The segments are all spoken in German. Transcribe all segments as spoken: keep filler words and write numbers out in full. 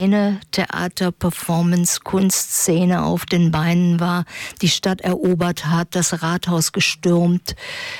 eine Theater-Performance-Kunstszene auf den Beinen war, die Stadt erobert hat, das Rathaus gestürmt,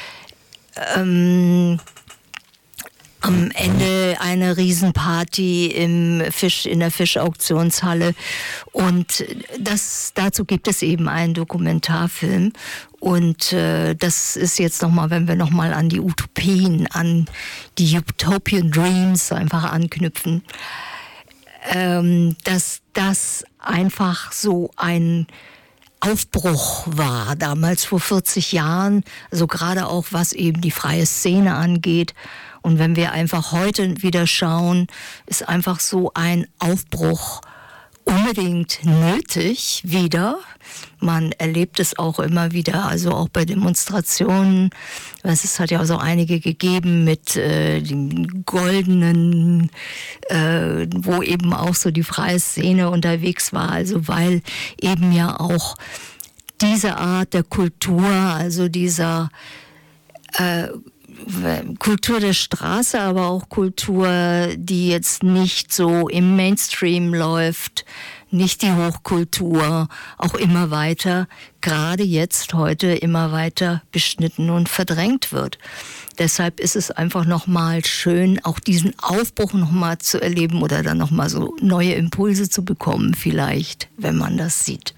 ähm, am Ende eine Riesenparty im Fisch, in der Fischauktionshalle. Und das, dazu gibt es eben einen Dokumentarfilm. Und äh, das ist jetzt nochmal, wenn wir nochmal an die Utopien, an die Utopian Dreams einfach anknüpfen, ähm, dass das einfach so ein Aufbruch war, damals vor vierzig Jahren, also gerade auch was eben die freie Szene angeht. Und wenn wir einfach heute wieder schauen, ist einfach so ein Aufbruch unbedingt nötig wieder. Man erlebt es auch immer wieder, also auch bei Demonstrationen. Es hat ja so einige gegeben mit äh, den goldenen, äh, wo eben auch so die freie Szene unterwegs war. Also weil eben ja auch diese Art der Kultur, also dieser äh, Kultur der Straße, aber auch Kultur, die jetzt nicht so im Mainstream läuft, nicht die Hochkultur, auch immer weiter, gerade jetzt heute immer weiter beschnitten und verdrängt wird. Deshalb ist es einfach nochmal schön, auch diesen Aufbruch nochmal zu erleben oder dann nochmal so neue Impulse zu bekommen vielleicht, wenn man das sieht.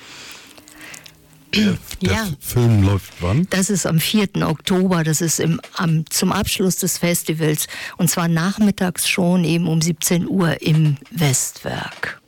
Der, der ja. Film läuft wann? Das ist am vierten Oktober, das ist im, am, zum Abschluss des Festivals und zwar nachmittags schon eben um siebzehn Uhr im Westwerk.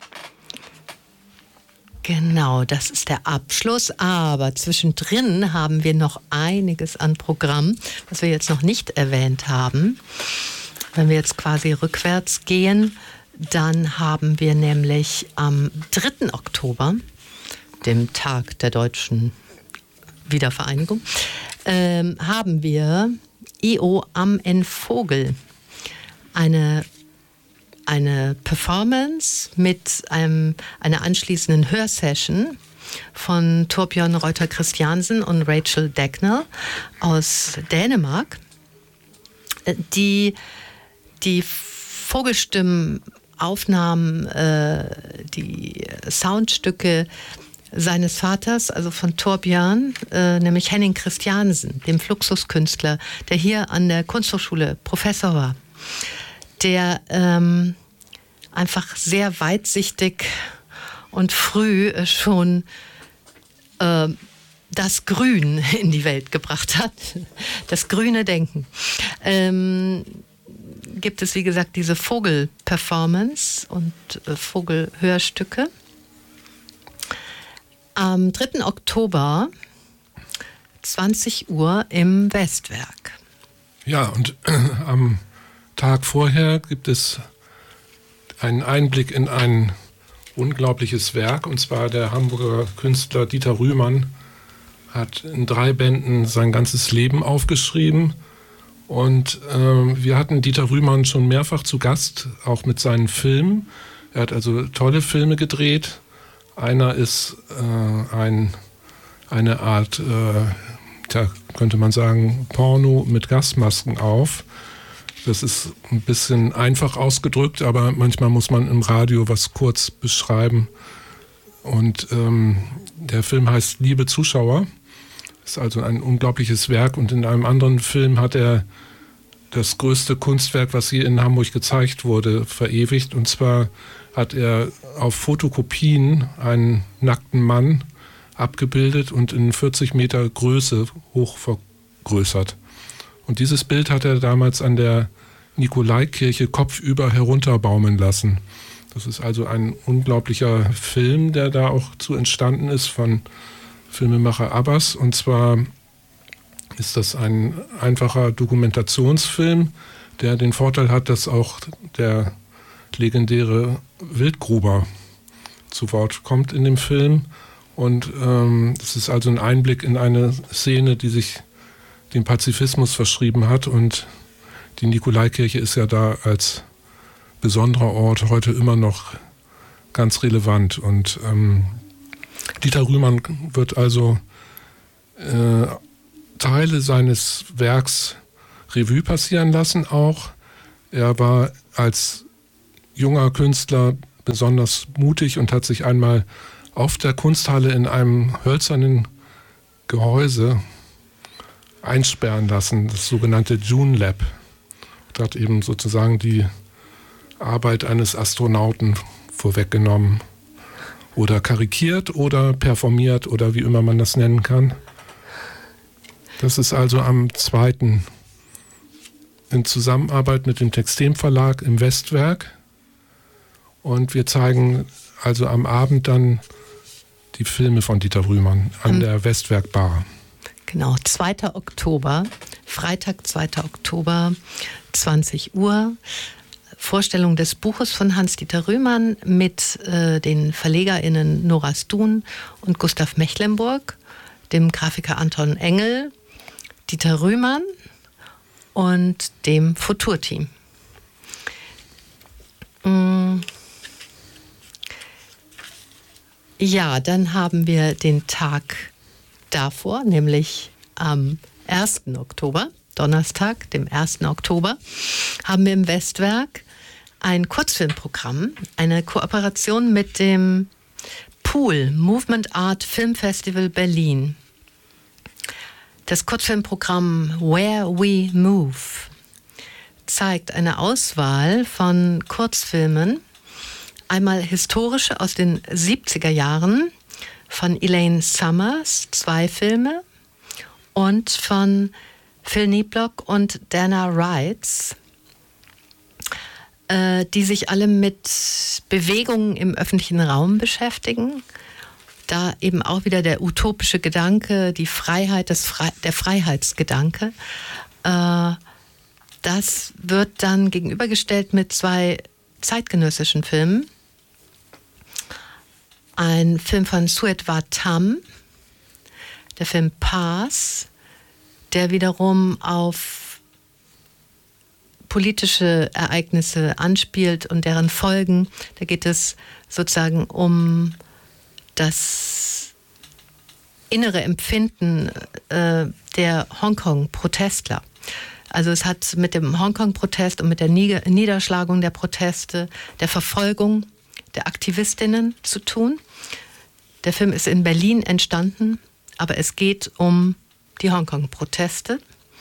Genau, das ist der Abschluss, aber zwischendrin haben wir noch einiges an Programm, was wir jetzt noch nicht erwähnt haben. Wenn wir jetzt quasi rückwärts gehen, dann haben wir nämlich am dritten Oktober, dem Tag der deutschen Wiedervereinigung, ähm, haben wir I O am en Vogel. Eine, eine Performance mit einem, einer anschließenden Hörsession von Torbjørn Reuter Christiansen und Rachel Dagnall aus Dänemark, die die Vogelstimmenaufnahmen, äh, die Soundstücke seines Vaters, also von Torbjørn, äh, nämlich Henning Christiansen, dem Fluxuskünstler, der hier an der Kunsthochschule Professor war, der ähm, einfach sehr weitsichtig und früh äh, schon äh, das Grün in die Welt gebracht hat, das grüne Denken. Ähm, gibt es, wie gesagt, diese Vogel-Performance und äh, Vogelhörstücke. Am dritten Oktober, zwanzig Uhr im Westwerk. Ja, und äh, am Tag vorher gibt es einen Einblick in ein unglaubliches Werk, und zwar der Hamburger Künstler Dieter Rühmann hat in drei Bänden sein ganzes Leben aufgeschrieben. Und äh, wir hatten Dieter Rühmann schon mehrfach zu Gast, auch mit seinen Filmen. Er hat also tolle Filme gedreht. Einer ist äh, ein, eine Art, äh, da könnte man sagen, Porno mit Gasmasken auf. Das ist ein bisschen einfach ausgedrückt, aber manchmal muss man im Radio was kurz beschreiben. Und ähm, der Film heißt Liebe Zuschauer. Ist also ein unglaubliches Werk. Und in einem anderen Film hat er das größte Kunstwerk, was hier in Hamburg gezeigt wurde, verewigt. Und zwar hat er auf Fotokopien einen nackten Mann abgebildet und in vierzig Meter Größe hoch vergrößert. Und dieses Bild hat er damals an der Nikolaikirche kopfüber herunterbaumeln lassen. Das ist also ein unglaublicher Film, der da auch zu entstanden ist von Filmemacher Abbas. Und zwar ist das ein einfacher Dokumentationsfilm, der den Vorteil hat, dass auch der legendäre Wildgruber zu Wort kommt in dem Film. Und ähm, es ist also ein Einblick in eine Szene, die sich dem Pazifismus verschrieben hat. Und die Nikolaikirche ist ja da als besonderer Ort heute immer noch ganz relevant. Und ähm, Dieter Rühmann wird also äh, Teile seines Werks Revue passieren lassen auch. Er war als junger Künstler besonders mutig und hat sich einmal auf der Kunsthalle in einem hölzernen Gehäuse einsperren lassen, das sogenannte June Lab. Das hat eben sozusagen die Arbeit eines Astronauten vorweggenommen oder karikiert oder performiert oder wie immer man das nennen kann. Das ist also am zweiten in Zusammenarbeit mit dem Textem Verlag im Westwerk. Und wir zeigen also am Abend dann die Filme von Dieter Rühmann an der Westwerk Bar. Genau, zweiter Oktober, Freitag, zweiter Oktober, zwanzig Uhr. Vorstellung des Buches von Hans-Dieter Rühmann mit äh, den VerlegerInnen Nora Stun und Gustav Mecklenburg, dem Grafiker Anton Engel, Dieter Rühmann und dem Futur-Team. Mm. Ja, dann haben wir den Tag davor, nämlich am ersten Oktober, Donnerstag, dem ersten Oktober, haben wir im Westwerk ein Kurzfilmprogramm, eine Kooperation mit dem Pool Movement Art Film Festival Berlin. Das Kurzfilmprogramm Where We Move zeigt eine Auswahl von Kurzfilmen, einmal historische aus den siebziger Jahren von Elaine Summers, zwei Filme, und von Phil Nieblock und Dana Reitz, äh, die sich alle mit Bewegungen im öffentlichen Raum beschäftigen. Da eben auch wieder der utopische Gedanke, die Freiheit, das Fre- der Freiheitsgedanke. Äh, das wird dann gegenübergestellt mit zwei zeitgenössischen Filmen. Ein Film von Suedwar Tam, der Film Pass, der wiederum auf politische Ereignisse anspielt und deren Folgen. Da geht es sozusagen um das innere Empfinden äh, der Hongkong-Protestler. Also es hat mit dem Hongkong-Protest und mit der Niederschlagung der Proteste, der Verfolgung der Aktivistinnen zu tun. Der Film ist in Berlin entstanden, aber es geht um die Hongkong-Proteste.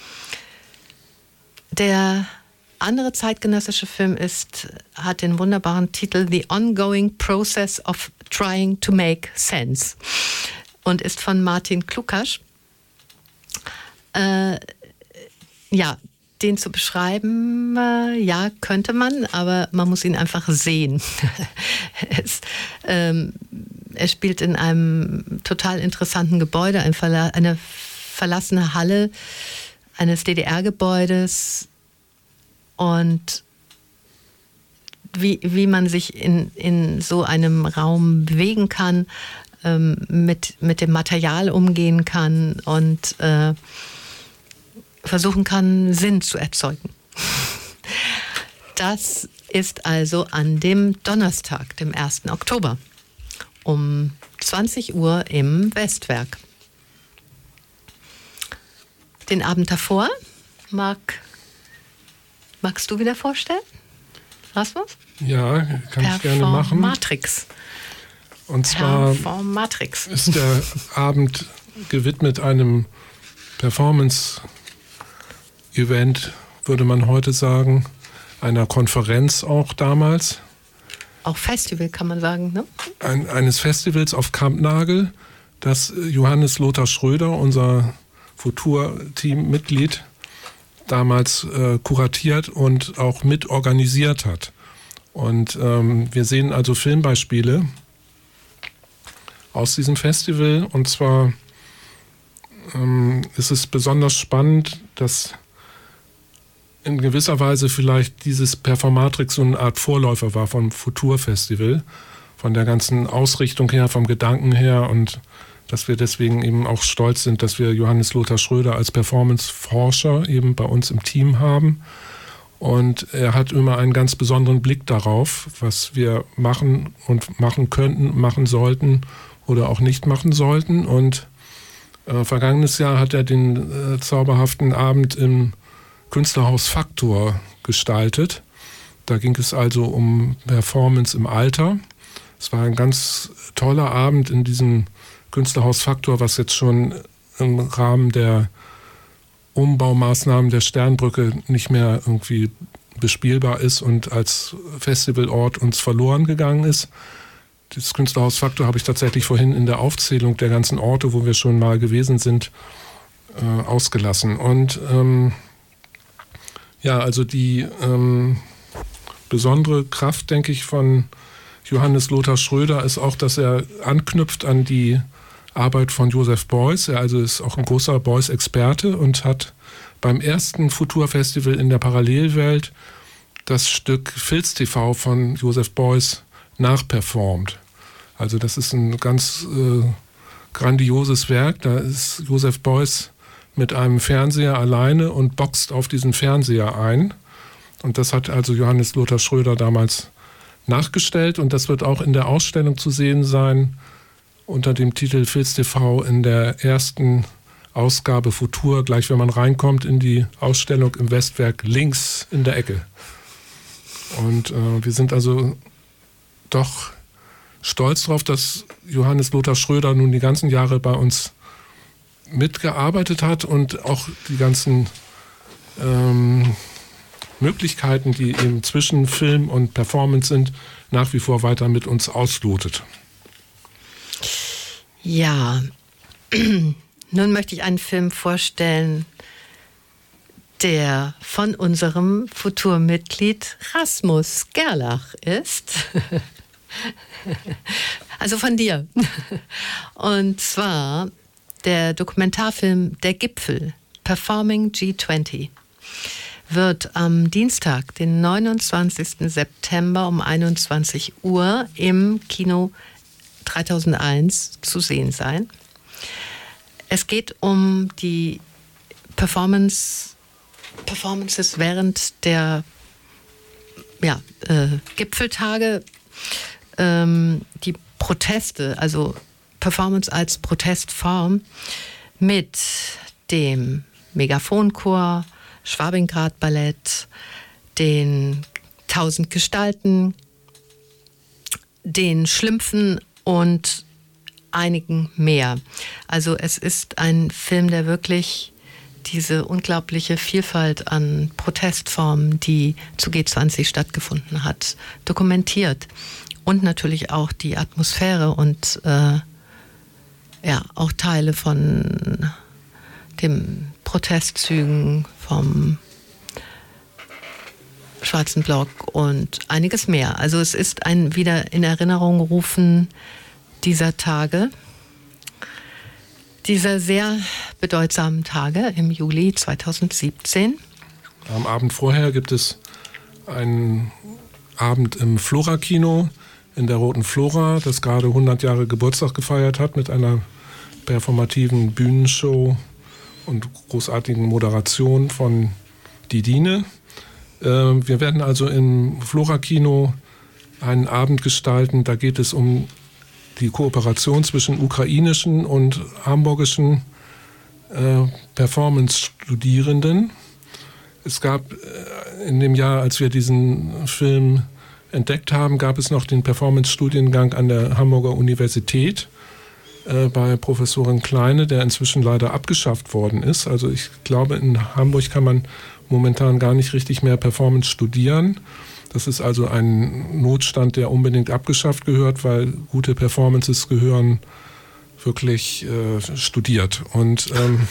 Der andere zeitgenössische Film ist, hat den wunderbaren Titel The Ongoing Process of Trying to Make Sense und ist von Martin Klukasch. Äh, ja, den zu beschreiben, äh, ja, könnte man, aber man muss ihn einfach sehen. es, ähm, er spielt in einem total interessanten Gebäude, ein Verla- eine verlassene Halle eines D D R-Gebäudes, und wie, wie man sich in, in so einem Raum bewegen kann, ähm, mit, mit dem Material umgehen kann und äh, versuchen kann, Sinn zu erzeugen. Das ist also an dem Donnerstag, dem ersten Oktober, um zwanzig Uhr im Westwerk. Den Abend davor, mag, magst du wieder vorstellen? Rasmus? Ja, kann ich gerne machen. Performatrix. Und zwar Performatrix. ist der Abend gewidmet einem Performance-Event, würde man heute sagen, einer Konferenz auch damals. Auch Festival kann man sagen, ne? Ein, eines Festivals auf Kampnagel, das Johannes Lothar Schröder, unser Futur-Team-Mitglied, damals äh, kuratiert und auch mitorganisiert hat. Und ähm, wir sehen also Filmbeispiele aus diesem Festival. Und zwar ähm, ist es besonders spannend, dass in gewisser Weise vielleicht dieses Performatrix so eine Art Vorläufer war vom Futur-Festival, von der ganzen Ausrichtung her, vom Gedanken her, und dass wir deswegen eben auch stolz sind, dass wir Johannes Lothar Schröder als Performance-Forscher eben bei uns im Team haben. Und er hat immer einen ganz besonderen Blick darauf, was wir machen und machen könnten, machen sollten oder auch nicht machen sollten. Und äh, vergangenes Jahr hat er den äh, zauberhaften Abend im Künstlerhaus Faktor gestaltet. Da ging es also um Performance im Alter. Es war ein ganz toller Abend in diesem Künstlerhaus Faktor, was jetzt schon im Rahmen der Umbaumaßnahmen der Sternbrücke nicht mehr irgendwie bespielbar ist und als Festivalort uns verloren gegangen ist. Das Künstlerhaus Faktor habe ich tatsächlich vorhin in der Aufzählung der ganzen Orte, wo wir schon mal gewesen sind, äh, ausgelassen. Und ähm, ja, also die ähm, besondere Kraft, denke ich, von Johannes Lothar Schröder ist auch, dass er anknüpft an die Arbeit von Joseph Beuys. Er also ist auch ein großer Beuys-Experte und hat beim ersten Futur-Festival in der Parallelwelt das Stück Filz T V von Joseph Beuys nachperformt. Also das ist ein ganz äh, grandioses Werk. Da ist Joseph Beuys mit einem Fernseher alleine und boxt auf diesen Fernseher ein. Und das hat also Johannes Lothar Schröder damals nachgestellt. Und das wird auch in der Ausstellung zu sehen sein, unter dem Titel Filz T V in der ersten Ausgabe Futur, gleich wenn man reinkommt in die Ausstellung im Westwerk links in der Ecke. Und äh, wir sind also doch stolz darauf, dass Johannes Lothar Schröder nun die ganzen Jahre bei uns mitgearbeitet hat und auch die ganzen ähm, Möglichkeiten, die eben zwischen Film und Performance sind, nach wie vor weiter mit uns auslotet. Ja, nun möchte ich einen Film vorstellen, der von unserem Futur-Mitglied Rasmus Gerlach ist. Also von dir. Und zwar der Dokumentarfilm Der Gipfel, Performing G zwanzig, wird am Dienstag, den neunundzwanzigsten September um einundzwanzig Uhr im Kino dreitausendeins zu sehen sein. Es geht um die Performance, Performances während der ja, äh, Gipfeltage, ähm, die Proteste, also Performance als Protestform mit dem Megafonchor, Schwabingrad Ballett, den Tausend Gestalten, den Schlümpfen und einigen mehr. Also es ist ein Film, der wirklich diese unglaubliche Vielfalt an Protestformen, die zu G zwanzig stattgefunden hat, dokumentiert. Und natürlich auch die Atmosphäre und äh, ja, auch Teile von den Protestzügen vom Schwarzen Block und einiges mehr. Also es ist ein wieder in Erinnerung rufen dieser Tage, dieser sehr bedeutsamen Tage im Juli zweitausendsiebzehn. Am Abend vorher gibt es einen Abend im Flora-Kino in der Roten Flora, das gerade hundert Jahre Geburtstag gefeiert hat mit einer performativen Bühnenshow und großartigen Moderation von Didine. Wir werden also im Flora-Kino einen Abend gestalten, da geht es um die Kooperation zwischen ukrainischen und hamburgischen äh, Performance-Studierenden. Es gab äh, in dem Jahr, als wir diesen Film entdeckt haben, gab es noch den Performance-Studiengang an der Hamburger Universität äh, bei Professorin Kleine, der inzwischen leider abgeschafft worden ist. Also ich glaube, in Hamburg kann man momentan gar nicht richtig mehr Performance studieren. Das ist also ein Notstand, der unbedingt abgeschafft gehört, weil gute Performances gehören wirklich äh, studiert. Und ähm,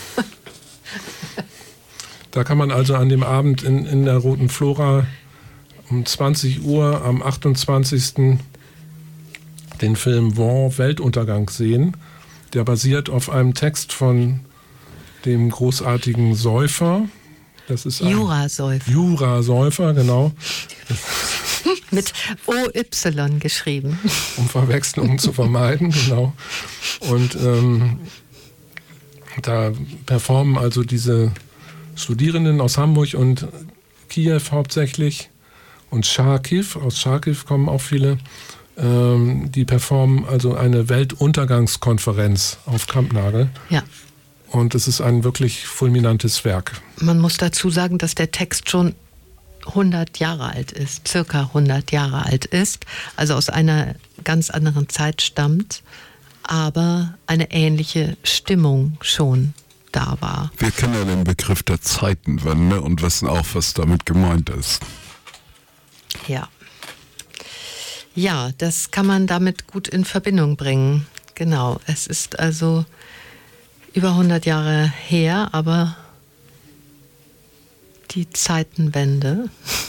da kann man also an dem Abend in, in der Roten Flora um zwanzig Uhr am achtundzwanzigsten den Film War Weltuntergang sehen. Der basiert auf einem Text von dem großartigen Säufer. Das ist Jura-Säufer. Jura-Säufer, genau. Mit O Y geschrieben. Um Verwechslungen zu vermeiden, genau. Und ähm, da performen also diese Studierenden aus Hamburg und Kiew hauptsächlich und Charkiw, aus Charkiw kommen auch viele, ähm, die performen also eine Weltuntergangskonferenz auf Kampnagel. Ja. Und es ist ein wirklich fulminantes Werk. Man muss dazu sagen, dass der Text schon hundert Jahre alt ist, circa hundert Jahre alt ist, also aus einer ganz anderen Zeit stammt, aber eine ähnliche Stimmung schon da war. Wir kennen ja den Begriff der Zeitenwende und wissen auch, was damit gemeint ist. Ja. Ja, das kann man damit gut in Verbindung bringen. Genau, es ist also über hundert Jahre her, aber die Zeitenwende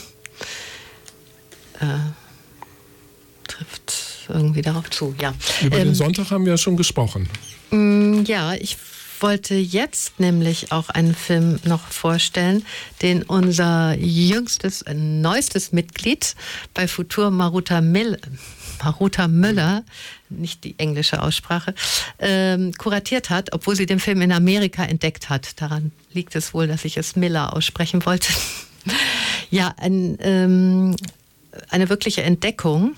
äh, trifft irgendwie darauf zu. Ja. Über ähm, den Sonntag haben wir ja schon gesprochen. mh, Ja, ich wollte jetzt nämlich auch einen Film noch vorstellen, den unser jüngstes, äh, neuestes Mitglied bei Futur, Maruta, Mil- Maruta Müller, nicht die englische Aussprache, ähm, kuratiert hat, obwohl sie den Film in Amerika entdeckt hat. Daran liegt es wohl, dass ich es Miller aussprechen wollte. Ja, ein, ähm, eine wirkliche Entdeckung.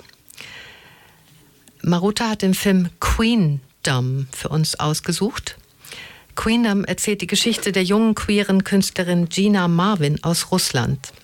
Maruta hat den Film Queendom für uns ausgesucht. Queendom erzählt die Geschichte der jungen queeren Künstlerin Gina Marvin aus Russland.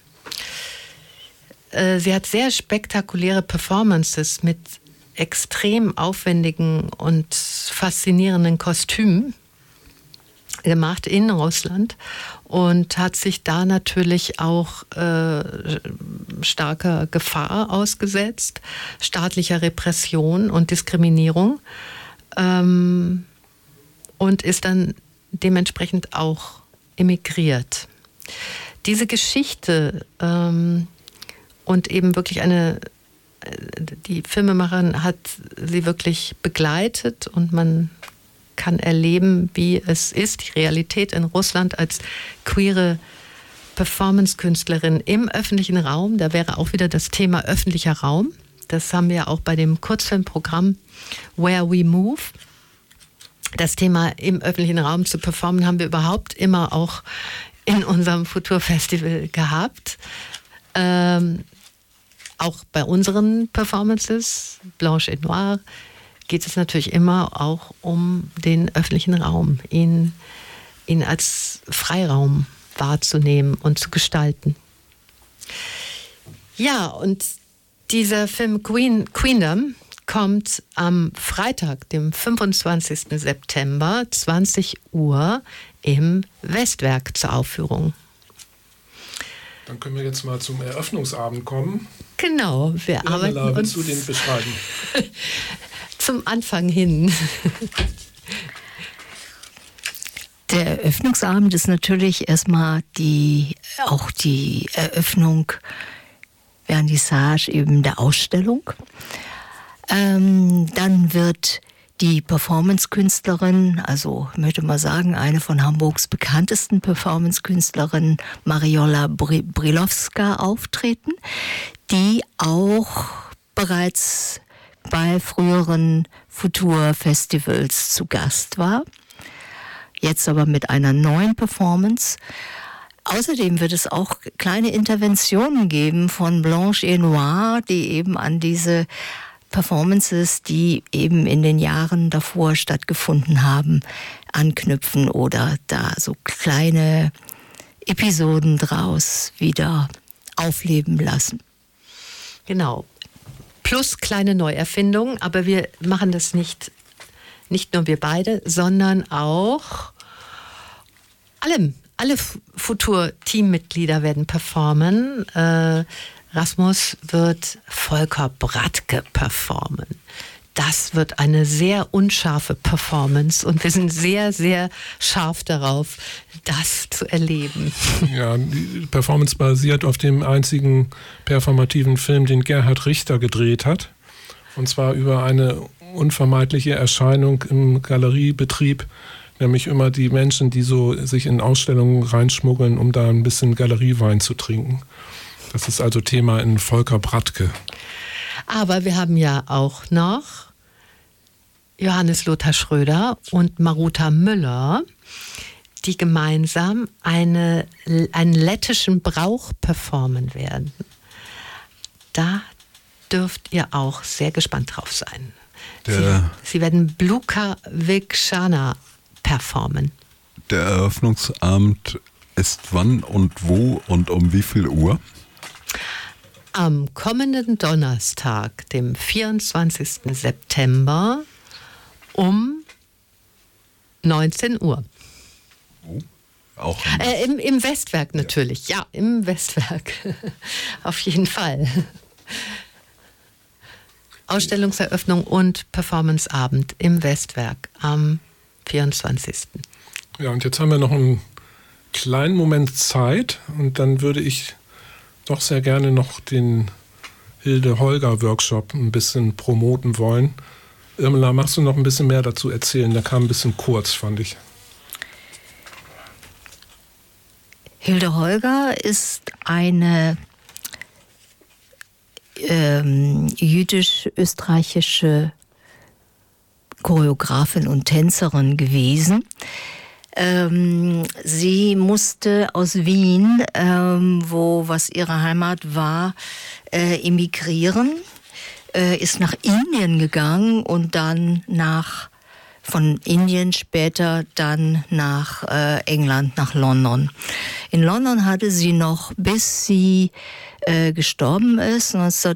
Sie hat sehr spektakuläre Performances mit extrem aufwendigen und faszinierenden Kostümen gemacht in Russland und hat sich da natürlich auch äh, starker Gefahr ausgesetzt, staatlicher Repression und Diskriminierung. Ähm, und ist dann dementsprechend auch emigriert. Diese Geschichte ähm, und eben wirklich eine, die Filmemacherin hat sie wirklich begleitet und man kann erleben, wie es ist, die Realität in Russland als queere Performance-Künstlerin im öffentlichen Raum. Da wäre auch wieder das Thema öffentlicher Raum. Das haben wir auch bei dem Kurzfilmprogramm Where We Move. Das Thema im öffentlichen Raum zu performen, haben wir überhaupt immer auch in unserem Futur-Festival gehabt. Ähm, auch bei unseren Performances, Blanche et Noire, geht es natürlich immer auch um den öffentlichen Raum, ihn, ihn als Freiraum wahrzunehmen und zu gestalten. Ja, und dieser Film Queen, Queendom kommt am Freitag, dem fünfundzwanzigsten September, zwanzig Uhr im Westwerk zur Aufführung. Dann können wir jetzt mal zum Eröffnungsabend kommen. Genau, wir Ja, arbeiten Mela, uns willst du den beschreiben? zum Anfang hin. Der Eröffnungsabend ist natürlich erstmal die, auch die Eröffnung, Vernissage eben der Ausstellung. Ähm, dann wird die Performance-Künstlerin, also ich möchte mal sagen, eine von Hamburgs bekanntesten Performance-Künstlerinnen, Mariola Brilowska, auftreten, die auch bereits bei früheren Futur-Festivals zu Gast war. Jetzt aber mit einer neuen Performance. Außerdem wird es auch kleine Interventionen geben von Blanche et Noire, die eben an diese Performances, die eben in den Jahren davor stattgefunden haben, anknüpfen oder da so kleine Episoden draus wieder aufleben lassen. Genau. Plus kleine Neuerfindungen, aber wir machen das nicht, nicht nur wir beide, sondern auch alle, alle Futur-Teammitglieder werden performen. Äh, Rasmus wird Volker Bratke performen. Das wird eine sehr unscharfe Performance und wir sind sehr, sehr scharf darauf, das zu erleben. Ja, die Performance basiert auf dem einzigen performativen Film, den Gerhard Richter gedreht hat. Und zwar über eine unvermeidliche Erscheinung im Galeriebetrieb, nämlich immer die Menschen, die so sich in Ausstellungen reinschmuggeln, um da ein bisschen Galeriewein zu trinken. Das ist also Thema in Volker Bratke. Aber wir haben ja auch noch Johannes Lothar Schröder und Maruta Müller, die gemeinsam eine, einen lettischen Brauch performen werden. Da dürft ihr auch sehr gespannt drauf sein. Sie, sie werden Bluka Vikshana performen. Der Eröffnungsabend ist wann und wo und um wie viel Uhr? Am kommenden Donnerstag, dem vierundzwanzigsten September um neunzehn Uhr. Oh, auch äh, im, im Westwerk natürlich, ja, ja im Westwerk. Auf jeden Fall. Ausstellungseröffnung und Performanceabend im Westwerk am vierundzwanzigsten Ja, und jetzt haben wir noch einen kleinen Moment Zeit und dann würde ich doch sehr gerne noch den Hilde-Holger-Workshop ein bisschen promoten wollen. Irmela, magst du noch ein bisschen mehr dazu erzählen? Der kam ein bisschen kurz, fand ich. Hilde Holger ist eine ähm, jüdisch-österreichische Choreografin und Tänzerin gewesen. Ähm, sie musste aus Wien, ähm, wo was ihre Heimat war, äh, emigrieren, äh, ist nach Indien gegangen und dann nach von Indien später dann nach äh, England, nach London. In London hatte sie noch, bis sie äh, gestorben ist,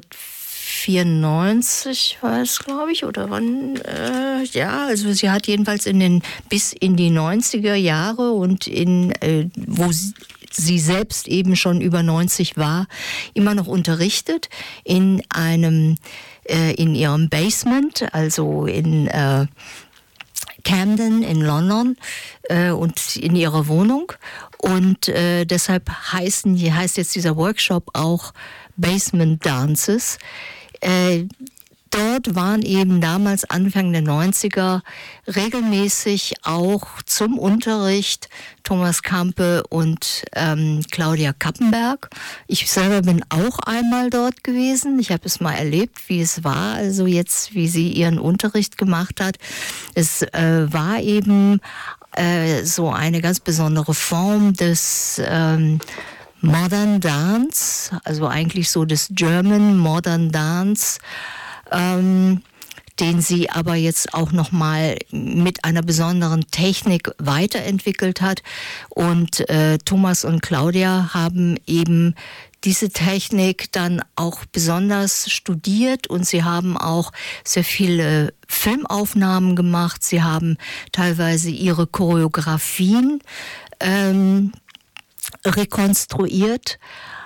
neunzehnhundertvierundneunzig war es, glaube ich, oder wann, äh, ja, also sie hat jedenfalls in den, bis in die neunziger Jahre und in, äh, wo sie, sie selbst eben schon über neunzig war, immer noch unterrichtet in einem, äh, in ihrem Basement, also in äh, Camden in London äh, und in ihrer Wohnung. Und äh, deshalb heißen, heißt jetzt dieser Workshop auch Basement Dances. Äh, dort waren eben damals Anfang der neunziger regelmäßig auch zum Unterricht Thomas Campe und ähm, Claudia Kappenberg. Ich selber bin auch einmal dort gewesen. Ich habe es mal erlebt, wie es war, also jetzt, wie sie ihren Unterricht gemacht hat. Es äh, war eben äh, so eine ganz besondere Form des ähm, Modern Dance, also eigentlich so des German Modern Dance, ähm, den sie aber jetzt auch nochmal mit einer besonderen Technik weiterentwickelt hat. Und äh, Thomas und Claudia haben eben diese Technik dann auch besonders studiert und sie haben auch sehr viele Filmaufnahmen gemacht. Sie haben teilweise ihre Choreografien ähm, rekonstruiert,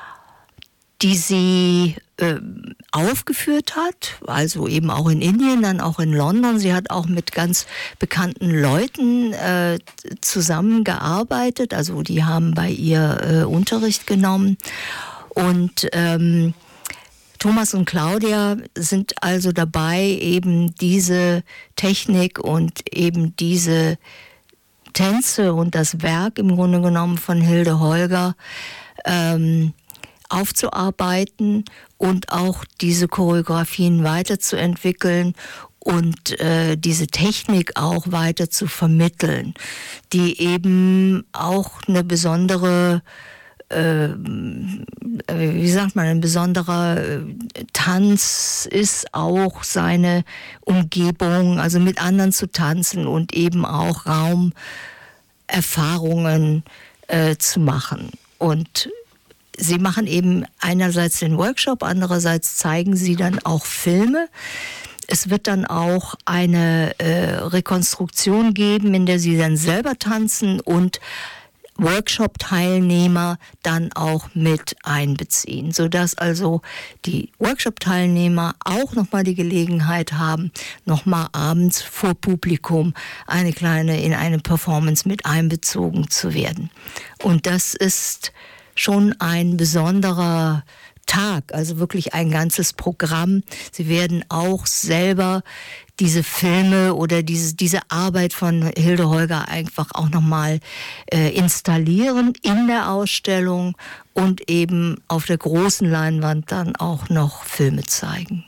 die sie äh, aufgeführt hat, also eben auch in Indien, dann auch in London. Sie hat auch mit ganz bekannten Leuten äh, zusammengearbeitet, also die haben bei ihr äh, Unterricht genommen. Und ähm, Thomas und Claudia sind also dabei, eben diese Technik und eben diese Tänze und das Werk im Grunde genommen von Hilde Holger ähm, aufzuarbeiten und auch diese Choreografien weiterzuentwickeln und äh, diese Technik auch weiter zu vermitteln, die eben auch eine besondere, äh, wie sagt man, ein besonderer Tanz ist, auch seine Umgebung, also mit anderen zu tanzen und eben auch Raumerfahrungen äh, zu machen. Und sie machen eben einerseits den Workshop, andererseits zeigen sie dann auch Filme. Es wird dann auch eine äh, Rekonstruktion geben, in der sie dann selber tanzen und Workshop-Teilnehmer dann auch mit einbeziehen, sodass also die Workshop-Teilnehmer auch nochmal die Gelegenheit haben, nochmal abends vor Publikum eine kleine, in eine Performance mit einbezogen zu werden. Und das ist schon ein besonderer Tag, also wirklich ein ganzes Programm. Sie werden auch selber diese Filme oder diese, diese Arbeit von Hilde Holger einfach auch nochmal äh, installieren in der Ausstellung und eben auf der großen Leinwand dann auch noch Filme zeigen.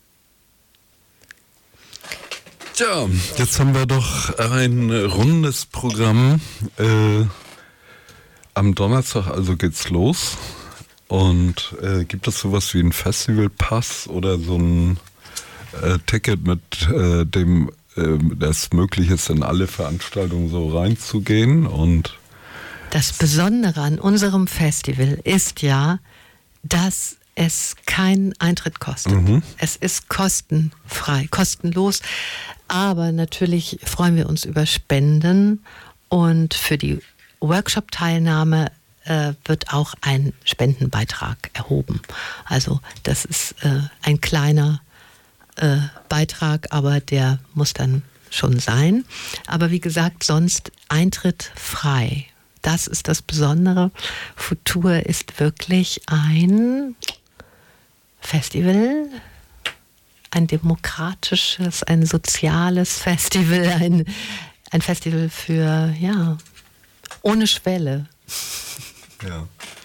Tja, jetzt haben wir doch ein rundes Programm. Äh, am Donnerstag also geht's los. Und äh, gibt es sowas wie einen Festivalpass oder so ein äh, Ticket, mit äh, dem äh, das möglich ist, in alle Veranstaltungen so reinzugehen? Und das Besondere an unserem Festival ist ja, dass es keinen Eintritt kostet. Mhm. Es ist kostenfrei, kostenlos. Aber natürlich freuen wir uns über Spenden. Und für die Workshop-Teilnahme äh, wird auch ein Spendenbeitrag erhoben. Also das ist äh, ein kleiner äh, Beitrag, aber der muss dann schon sein. Aber wie gesagt, sonst Eintritt frei. Das ist das Besondere. Futur ist wirklich ein Festival, ein demokratisches, ein soziales Festival, ein, ein Festival für, ja, ohne Schwelle. Ja.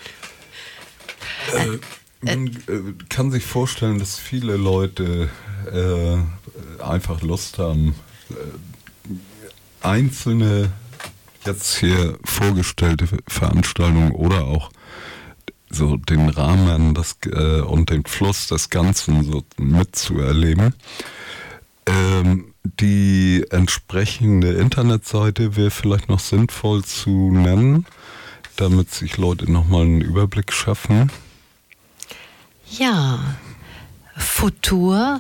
Äh, man äh, kann sich vorstellen, dass viele Leute äh, einfach Lust haben, äh, einzelne jetzt hier vorgestellte Veranstaltungen oder auch so den Rahmen das, äh, und den Fluss des Ganzen so mitzuerleben. Ähm, die entsprechende Internetseite wäre vielleicht noch sinnvoll zu nennen, damit sich Leute nochmal einen Überblick schaffen. Ja, futur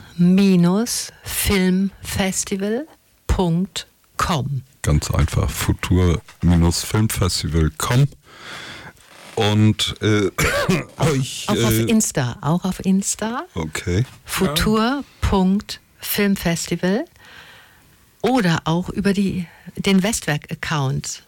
Filmfestival Punkt com. Ganz einfach, futur Filmfestival Punkt com. Und äh, euch, auch, auch auf äh, Insta, auch auf Insta. Okay. futur Punkt filmfestival oder auch über die, den Westwerk-Account.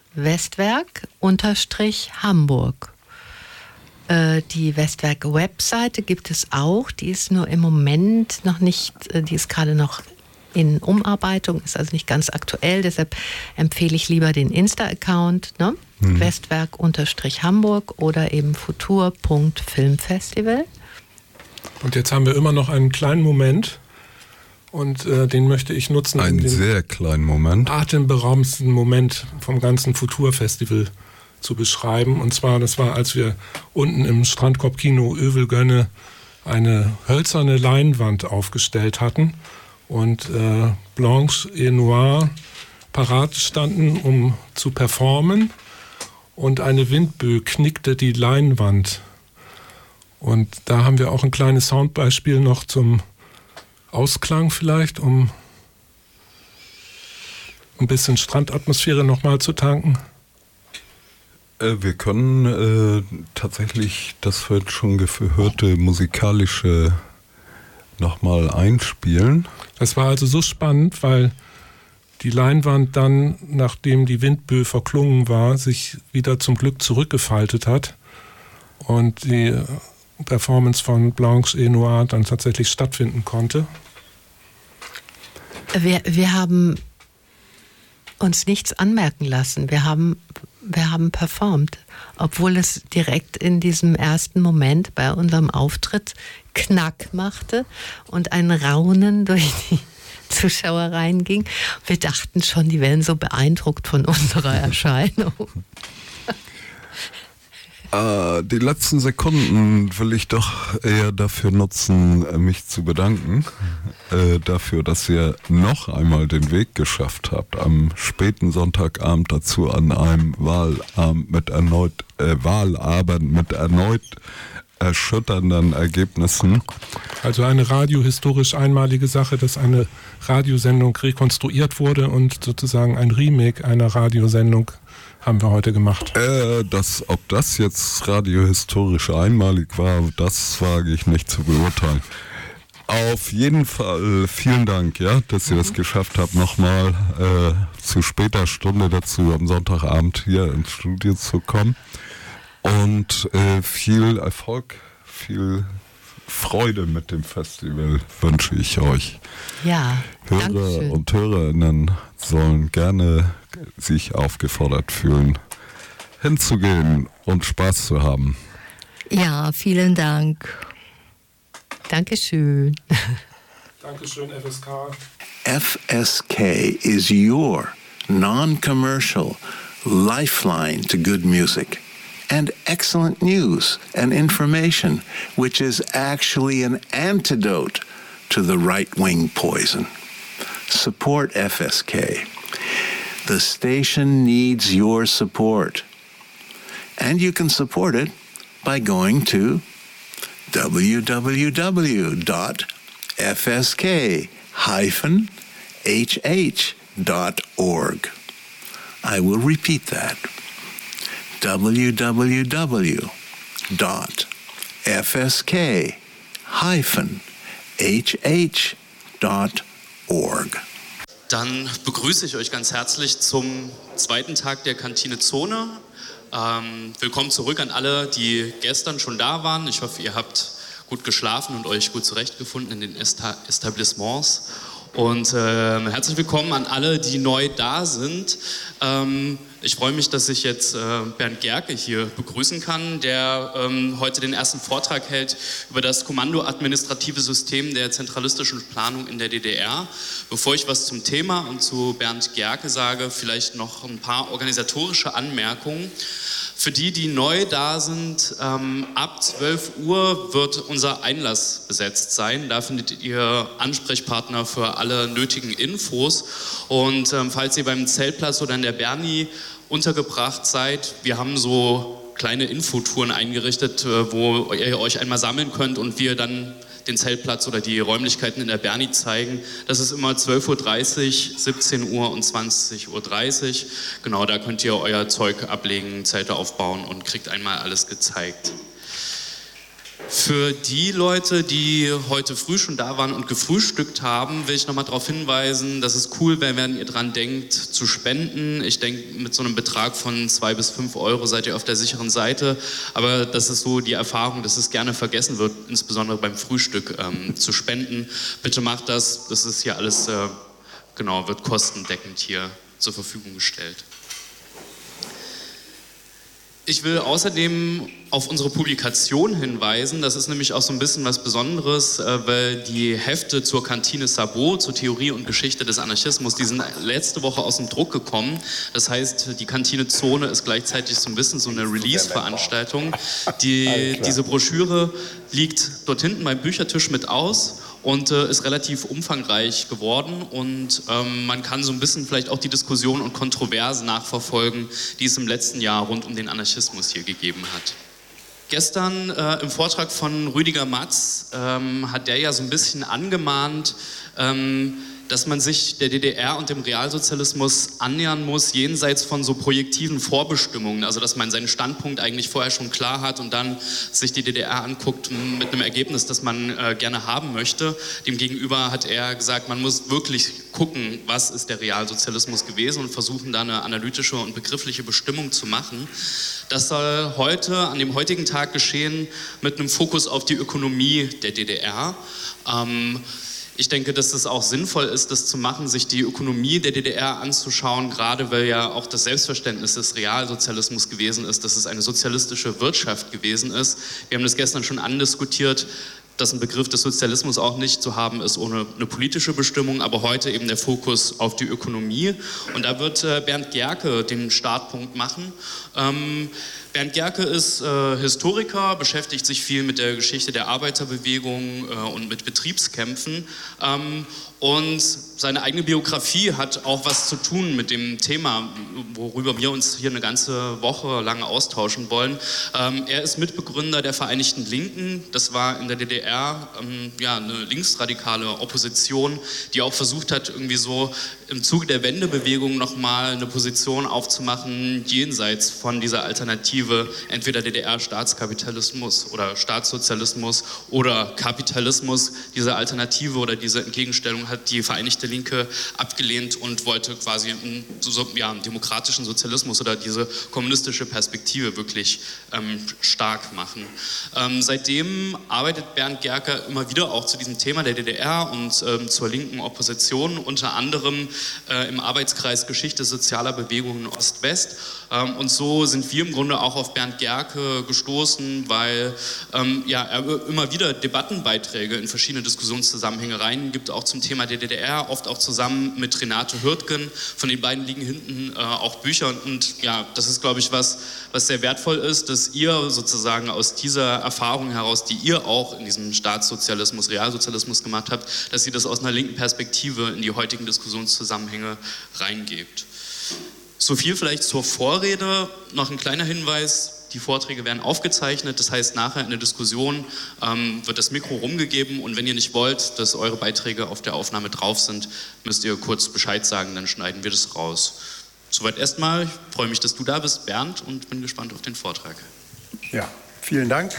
Westwerk-Hamburg. Äh, die Westwerk-Webseite gibt es auch. Die ist nur im Moment noch nicht, äh, die ist gerade noch in Umarbeitung, ist also nicht ganz aktuell. Deshalb empfehle ich lieber den Insta-Account, ne? Hm. Westwerk-Hamburg oder eben futur Punkt filmfestival. Und jetzt haben wir immer noch einen kleinen Moment und äh, den möchte ich nutzen. Einen um sehr kleinen Moment. Atemberaubendsten Moment vom ganzen Futur-Festival zu beschreiben. Und zwar, das war, als wir unten im Strandkorb-Kino Övelgönne eine hölzerne Leinwand aufgestellt hatten und äh, Blanche et Noir parat standen, um zu performen. Und eine Windböe knickte die Leinwand. Und da haben wir auch ein kleines Soundbeispiel noch zum Ausklang vielleicht, um ein bisschen Strandatmosphäre nochmal zu tanken. Äh, wir können äh, tatsächlich das heute schon gehörte musikalische nochmal einspielen. Das war also so spannend, weil die Leinwand dann, nachdem die Windböe verklungen war, sich wieder zum Glück zurückgefaltet hat und die Performance von Blanche et Noir dann tatsächlich stattfinden konnte. Wir, wir haben uns nichts anmerken lassen. Wir haben, wir haben performt, obwohl es direkt in diesem ersten Moment bei unserem Auftritt Knack machte und ein Raunen durch die Zuschauer reinging. Wir dachten schon, die wären so beeindruckt von unserer Erscheinung. Äh, die letzten Sekunden will ich doch eher dafür nutzen, mich zu bedanken. Äh, dafür, dass ihr noch einmal den Weg geschafft habt. Am späten Sonntagabend dazu an einem Wahlabend mit erneut, äh, Wahlabend mit erneut erschütternden Ergebnissen. Also eine radiohistorisch einmalige Sache, dass eine Radiosendung rekonstruiert wurde und sozusagen ein Remake einer Radiosendung haben wir heute gemacht. Äh, das, ob das jetzt radiohistorisch einmalig war, das wage ich nicht zu beurteilen. Auf jeden Fall vielen Dank, ja, dass ihr mhm. das geschafft habt, nochmal äh, zu später Stunde dazu am Sonntagabend hier ins Studio zu kommen. Und äh, viel Erfolg, viel Freude mit dem Festival wünsche ich euch. Ja, Hörer Dankeschön. und Hörerinnen sollen gerne sich aufgefordert fühlen, hinzugehen und Spaß zu haben. Ja, vielen Dank. Dankeschön. Dankeschön, F S K. F S K is your non-commercial lifeline to good music and excellent news and information, which is actually an antidote to the right-wing poison. Support F S K. The station needs your support. And you can support it by going to w w w dot f s k dash h h dot org. I will repeat that. w w w dot f s k dash h h dot org. Dann begrüße ich euch ganz herzlich zum zweiten Tag der Kantine Zone. Ähm, willkommen zurück an alle, die gestern schon da waren. Ich hoffe, ihr habt gut geschlafen und euch gut zurechtgefunden in den Esta- Etablissements. Und äh, herzlich willkommen an alle, die neu da sind. Ähm, ich freue mich, dass ich jetzt äh, Bernd Gerke hier begrüßen kann, der ähm, heute den ersten Vortrag hält über das Kommando-administrative System der zentralistischen Planung in der D D R. Bevor ich was zum Thema und zu Bernd Gerke sage, vielleicht noch ein paar organisatorische Anmerkungen. Für die, die neu da sind, ähm, ab zwölf Uhr wird unser Einlass besetzt sein. Da findet ihr Ansprechpartner für alle nötigen Infos. Und ähm, falls ihr beim Zeltplatz oder in der Berni untergebracht seid, wir haben so kleine Infotouren eingerichtet, äh, wo ihr euch einmal sammeln könnt und wir dann den Zeltplatz oder die Räumlichkeiten in der Berni zeigen. Das ist immer zwölf Uhr dreißig, siebzehn Uhr und zwanzig Uhr dreißig. Genau, da könnt ihr euer Zeug ablegen, Zelte aufbauen und kriegt einmal alles gezeigt. Für die Leute, die heute früh schon da waren und gefrühstückt haben, will ich nochmal darauf hinweisen, dass es cool wäre, wenn ihr dran denkt, zu spenden. Ich denke, mit so einem Betrag von zwei bis fünf Euro seid ihr auf der sicheren Seite. Aber das ist so die Erfahrung, dass es gerne vergessen wird, insbesondere beim Frühstück ähm, zu spenden. Bitte macht das. Das ist hier alles, äh, genau, wird kostendeckend hier zur Verfügung gestellt. Ich will außerdem auf unsere Publikation hinweisen. Das ist nämlich auch so ein bisschen was Besonderes, weil die Hefte zur Kantine Sabot, zur Theorie und Geschichte des Anarchismus, die sind letzte Woche aus dem Druck gekommen. Das heißt, die Kantine Zone ist gleichzeitig so ein bisschen so eine Release-Veranstaltung. Die, diese Broschüre liegt dort hinten beim Büchertisch mit aus. Und äh, ist relativ umfangreich geworden und ähm, man kann so ein bisschen vielleicht auch die Diskussion und Kontroversen nachverfolgen, die es im letzten Jahr rund um den Anarchismus hier gegeben hat. Gestern äh, im Vortrag von Rüdiger Matz ähm, hat der ja so ein bisschen angemahnt, ähm, dass man sich der D D R und dem Realsozialismus annähern muss, jenseits von so projektiven Vorbestimmungen. Also dass man seinen Standpunkt eigentlich vorher schon klar hat und dann sich die D D R anguckt mit einem Ergebnis, das man äh, gerne haben möchte. Demgegenüber hat er gesagt, man muss wirklich gucken, was ist der Realsozialismus gewesen und versuchen da eine analytische und begriffliche Bestimmung zu machen. Das soll heute, an dem heutigen Tag geschehen, mit einem Fokus auf die Ökonomie der D D R. Ähm, Ich denke, dass es auch sinnvoll ist, das zu machen, sich die Ökonomie der D D R anzuschauen, gerade weil ja auch das Selbstverständnis des Realsozialismus gewesen ist, dass es eine sozialistische Wirtschaft gewesen ist. Wir haben das gestern schon andiskutiert, dass ein Begriff des Sozialismus auch nicht zu haben ist ohne eine politische Bestimmung, aber heute eben der Fokus auf die Ökonomie. Und da wird äh, Bernd Gerke den Startpunkt machen. Ähm, Bernd Gerke ist äh, Historiker, beschäftigt sich viel mit der Geschichte der Arbeiterbewegung äh, und mit Betriebskämpfen. Ähm, und seine eigene Biografie hat auch was zu tun mit dem Thema, worüber wir uns hier eine ganze Woche lang austauschen wollen. Ähm, er ist Mitbegründer der Vereinigten Linken. Das war in der D D R ähm, ja, eine linksradikale Opposition, die auch versucht hat, irgendwie so im Zuge der Wendebewegung nochmal eine Position aufzumachen, jenseits von dieser Alternative, entweder D D R-Staatskapitalismus oder Staatssozialismus oder Kapitalismus. Diese Alternative oder diese Entgegenstellung hat die Vereinigte Linke abgelehnt und wollte quasi einen, so, ja, einen demokratischen Sozialismus oder diese kommunistische Perspektive wirklich ähm, stark machen. Ähm, seitdem arbeitet Bernd Gerke immer wieder auch zu diesem Thema der D D R und ähm, zur linken Opposition, unter anderem äh, im Arbeitskreis Geschichte sozialer Bewegungen Ost-West. Ähm, und so sind wir im Grunde auch auf Bernd Gerke gestoßen, weil ähm, ja, er immer wieder Debattenbeiträge in verschiedene Diskussionszusammenhänge reingibt, auch zum Thema der D D R, oft auch zusammen mit Renate Hürtgen. Von den beiden liegen hinten äh, auch Bücher und, und ja, das ist, glaube ich, was, was sehr wertvoll ist, dass ihr sozusagen aus dieser Erfahrung heraus, die ihr auch in diesem Staatssozialismus, Realsozialismus gemacht habt, dass ihr das aus einer linken Perspektive in die heutigen Diskussionszusammenhänge reingebt. So viel vielleicht zur Vorrede. Noch ein kleiner Hinweis. Die Vorträge werden aufgezeichnet, das heißt, nachher in der Diskussion ähm, wird das Mikro rumgegeben und wenn ihr nicht wollt, dass eure Beiträge auf der Aufnahme drauf sind, müsst ihr kurz Bescheid sagen, dann schneiden wir das raus. Soweit erstmal. Ich freue mich, dass du da bist, Bernd, und bin gespannt auf den Vortrag. Ja, vielen Dank.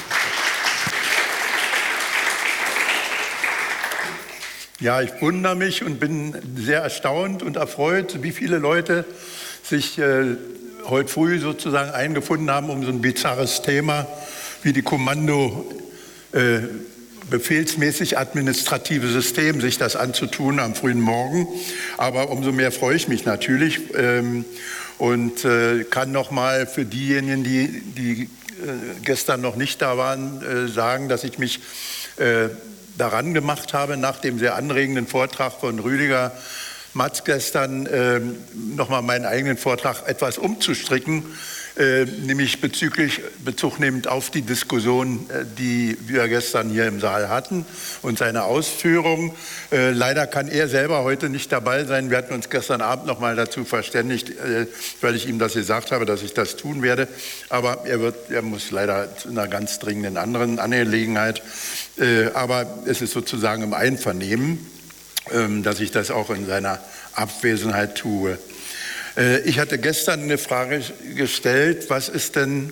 Ja, ich wundere mich und bin sehr erstaunt und erfreut, wie viele Leute sich äh, heute früh sozusagen eingefunden haben, um so ein bizarres Thema wie die Kommando äh, befehlsmäßig administrative System, sich das anzutun am frühen Morgen. Aber umso mehr freue ich mich natürlich ähm, und äh, kann noch mal für diejenigen, die, die äh, gestern noch nicht da waren, äh, sagen, dass ich mich äh, daran gemacht habe, nach dem sehr anregenden Vortrag von Rüdiger Matz gestern äh, noch mal meinen eigenen Vortrag etwas umzustricken, äh, nämlich bezüglich, Bezug nehmend auf die Diskussion, äh, die wir gestern hier im Saal hatten und seine Ausführungen. Äh, leider kann er selber heute nicht dabei sein. Wir hatten uns gestern Abend noch mal dazu verständigt, äh, weil ich ihm das gesagt habe, dass ich das tun werde. Aber er, wird, er muss leider zu einer ganz dringenden anderen Angelegenheit. Äh, aber es ist sozusagen im Einvernehmen, dass ich das auch in seiner Abwesenheit tue. Ich hatte gestern eine Frage gestellt, was ist denn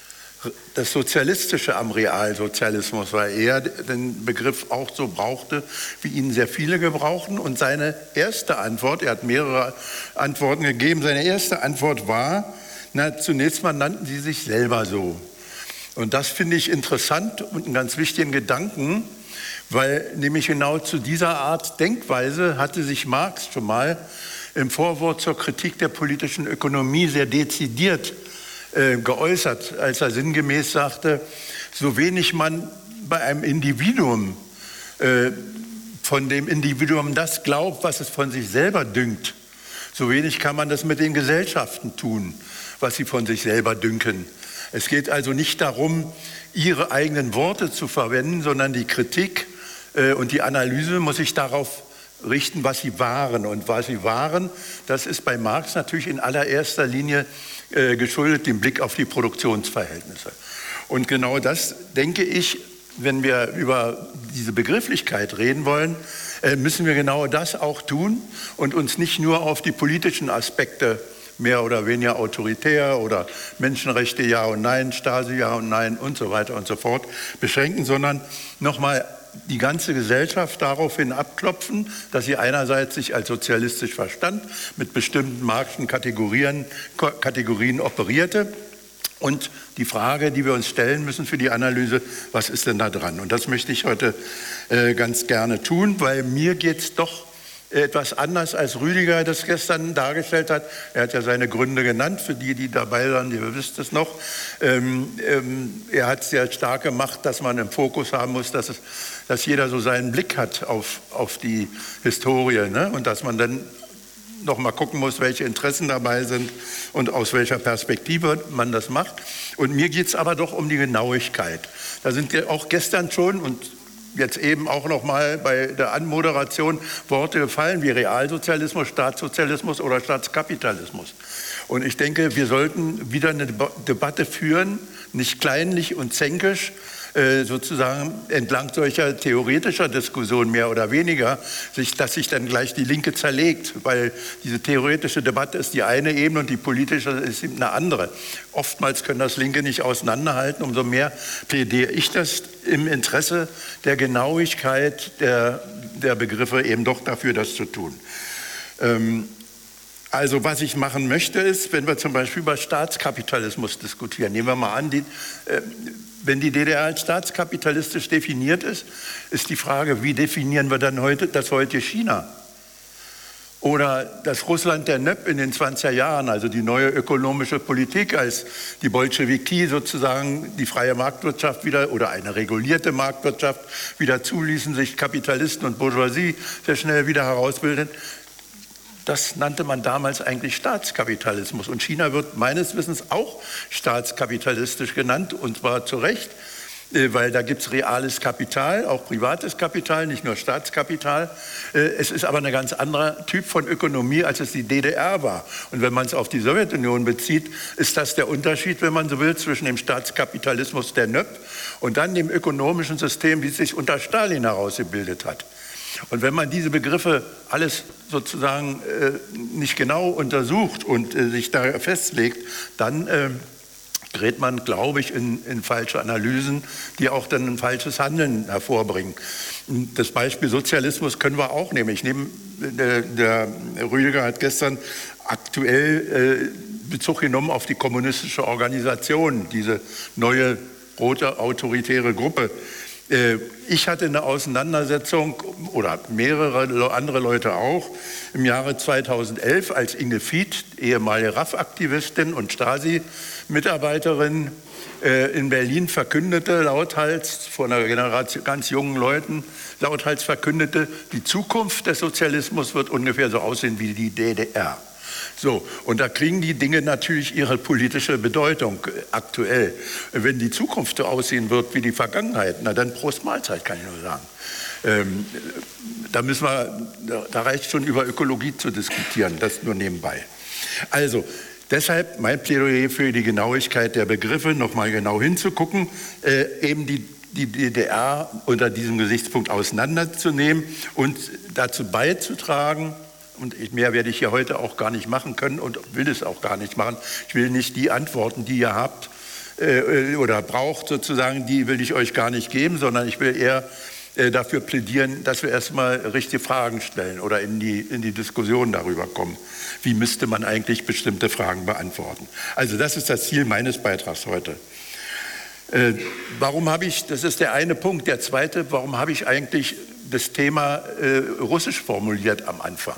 das Sozialistische am Realsozialismus, weil er den Begriff auch so brauchte, wie ihn sehr viele gebrauchen. Und seine erste Antwort, er hat mehrere Antworten gegeben, seine erste Antwort war, na, zunächst mal nannten sie sich selber so. Und das finde ich interessant und einen ganz wichtigen Gedanken, weil nämlich genau zu dieser Art Denkweise hatte sich Marx schon mal im Vorwort zur Kritik der politischen Ökonomie sehr dezidiert äh, geäußert, als er sinngemäß sagte, so wenig man bei einem Individuum äh, von dem Individuum das glaubt, was es von sich selber dünkt, so wenig kann man das mit den Gesellschaften tun, was sie von sich selber dünken. Es geht also nicht darum, ihre eigenen Worte zu verwenden, sondern die Kritik und die Analyse muss sich darauf richten, was sie waren. Und was sie waren, das ist bei Marx natürlich in allererster Linie äh, geschuldet dem Blick auf die Produktionsverhältnisse. Und genau das, denke ich, wenn wir über diese Begrifflichkeit reden wollen, äh, müssen wir genau das auch tun und uns nicht nur auf die politischen Aspekte mehr oder weniger autoritär oder Menschenrechte ja und nein, Stasi ja und nein und so weiter und so fort beschränken, sondern nochmal die ganze Gesellschaft daraufhin abklopfen, dass sie einerseits sich als sozialistisch verstand, mit bestimmten Marxischen Kategorien, Kategorien operierte und die Frage, die wir uns stellen müssen für die Analyse, was ist denn da dran? Und das möchte ich heute äh, ganz gerne tun, weil mir geht es doch etwas anders, als Rüdiger das gestern dargestellt hat. Er hat ja seine Gründe genannt, für die, die dabei waren, ihr wisst es noch. Ähm, ähm, er hat sehr stark gemacht, dass man im Fokus haben muss, dass, es, dass jeder so seinen Blick hat auf, auf die Historie, ne? Und dass man dann noch mal gucken muss, welche Interessen dabei sind und aus welcher Perspektive man das macht. Und mir geht es aber doch um die Genauigkeit. Da sind wir auch gestern schon und jetzt eben auch noch mal bei der Anmoderation Worte gefallen wie Realsozialismus, Staatssozialismus oder Staatskapitalismus. Und ich denke, wir sollten wieder eine Debatte führen, nicht kleinlich und zänkisch, äh, sozusagen entlang solcher theoretischer Diskussionen mehr oder weniger, sich, dass sich dann gleich die Linke zerlegt, weil diese theoretische Debatte ist die eine Ebene und die politische ist eine andere. Oftmals können das Linke nicht auseinanderhalten, umso mehr plädiere ich das im Interesse der Genauigkeit der, der Begriffe eben doch dafür, das zu tun. Ähm, Also was ich machen möchte ist, wenn wir zum Beispiel über Staatskapitalismus diskutieren, nehmen wir mal an, die, äh, wenn die D D R als staatskapitalistisch definiert ist, ist die Frage, wie definieren wir dann heute das heutige China? Oder das Russland der N E P in den zwanziger Jahren, also die neue ökonomische Politik, als die Bolschewiki sozusagen die freie Marktwirtschaft wieder oder eine regulierte Marktwirtschaft wieder zuließen, sich Kapitalisten und Bourgeoisie sehr schnell wieder herausbilden. Das nannte man damals eigentlich Staatskapitalismus. Und China wird meines Wissens auch staatskapitalistisch genannt, und zwar zu Recht. weil da gibt es reales Kapital, auch privates Kapital, nicht nur Staatskapital. Es ist aber ein ganz anderer Typ von Ökonomie, als es die D D R war. Und wenn man es auf die Sowjetunion bezieht, ist das der Unterschied, wenn man so will, zwischen dem Staatskapitalismus der N Ö P und dann dem ökonomischen System, wie es sich unter Stalin herausgebildet hat. Und wenn man diese Begriffe alles sozusagen äh, nicht genau untersucht und äh, sich da festlegt, dann äh, gerät man, glaube ich, in, in falsche Analysen, die auch dann ein falsches Handeln hervorbringen. Das Beispiel Sozialismus können wir auch nehmen. Ich nehme, der, der Rüdiger hat gestern aktuell äh, Bezug genommen auf die kommunistische Organisation, diese neue rote autoritäre Gruppe. Ich hatte eine Auseinandersetzung, oder mehrere andere Leute auch, im Jahre zweitausendelf, als Inge Fied, ehemalige R A F-Aktivistin und Stasi-Mitarbeiterin, in Berlin verkündete, lauthals, vor einer Generation ganz jungen Leuten, lauthals verkündete, die Zukunft des Sozialismus wird ungefähr so aussehen wie die D D R. So, und da kriegen die Dinge natürlich ihre politische Bedeutung aktuell. Wenn die Zukunft so aussehen wird wie die Vergangenheit, na dann Prost Mahlzeit, kann ich nur sagen. Ähm, da müssen wir, da reicht schon über Ökologie zu diskutieren, das nur nebenbei. Also, deshalb mein Plädoyer für die Genauigkeit der Begriffe, nochmal genau hinzugucken, äh, eben die die D D R unter diesem Gesichtspunkt auseinanderzunehmen und dazu beizutragen. Und mehr werde ich hier heute auch gar nicht machen können und will es auch gar nicht machen. Ich will nicht die Antworten, die ihr habt äh, oder braucht sozusagen, die will ich euch gar nicht geben, sondern ich will eher äh, dafür plädieren, dass wir erstmal richtige Fragen stellen oder in die, in die Diskussion darüber kommen. Wie müsste man eigentlich bestimmte Fragen beantworten? Also das ist das Ziel meines Beitrags heute. Äh, warum habe ich, das ist der eine Punkt. Der zweite, warum habe ich eigentlich das Thema äh, Russisch formuliert am Anfang?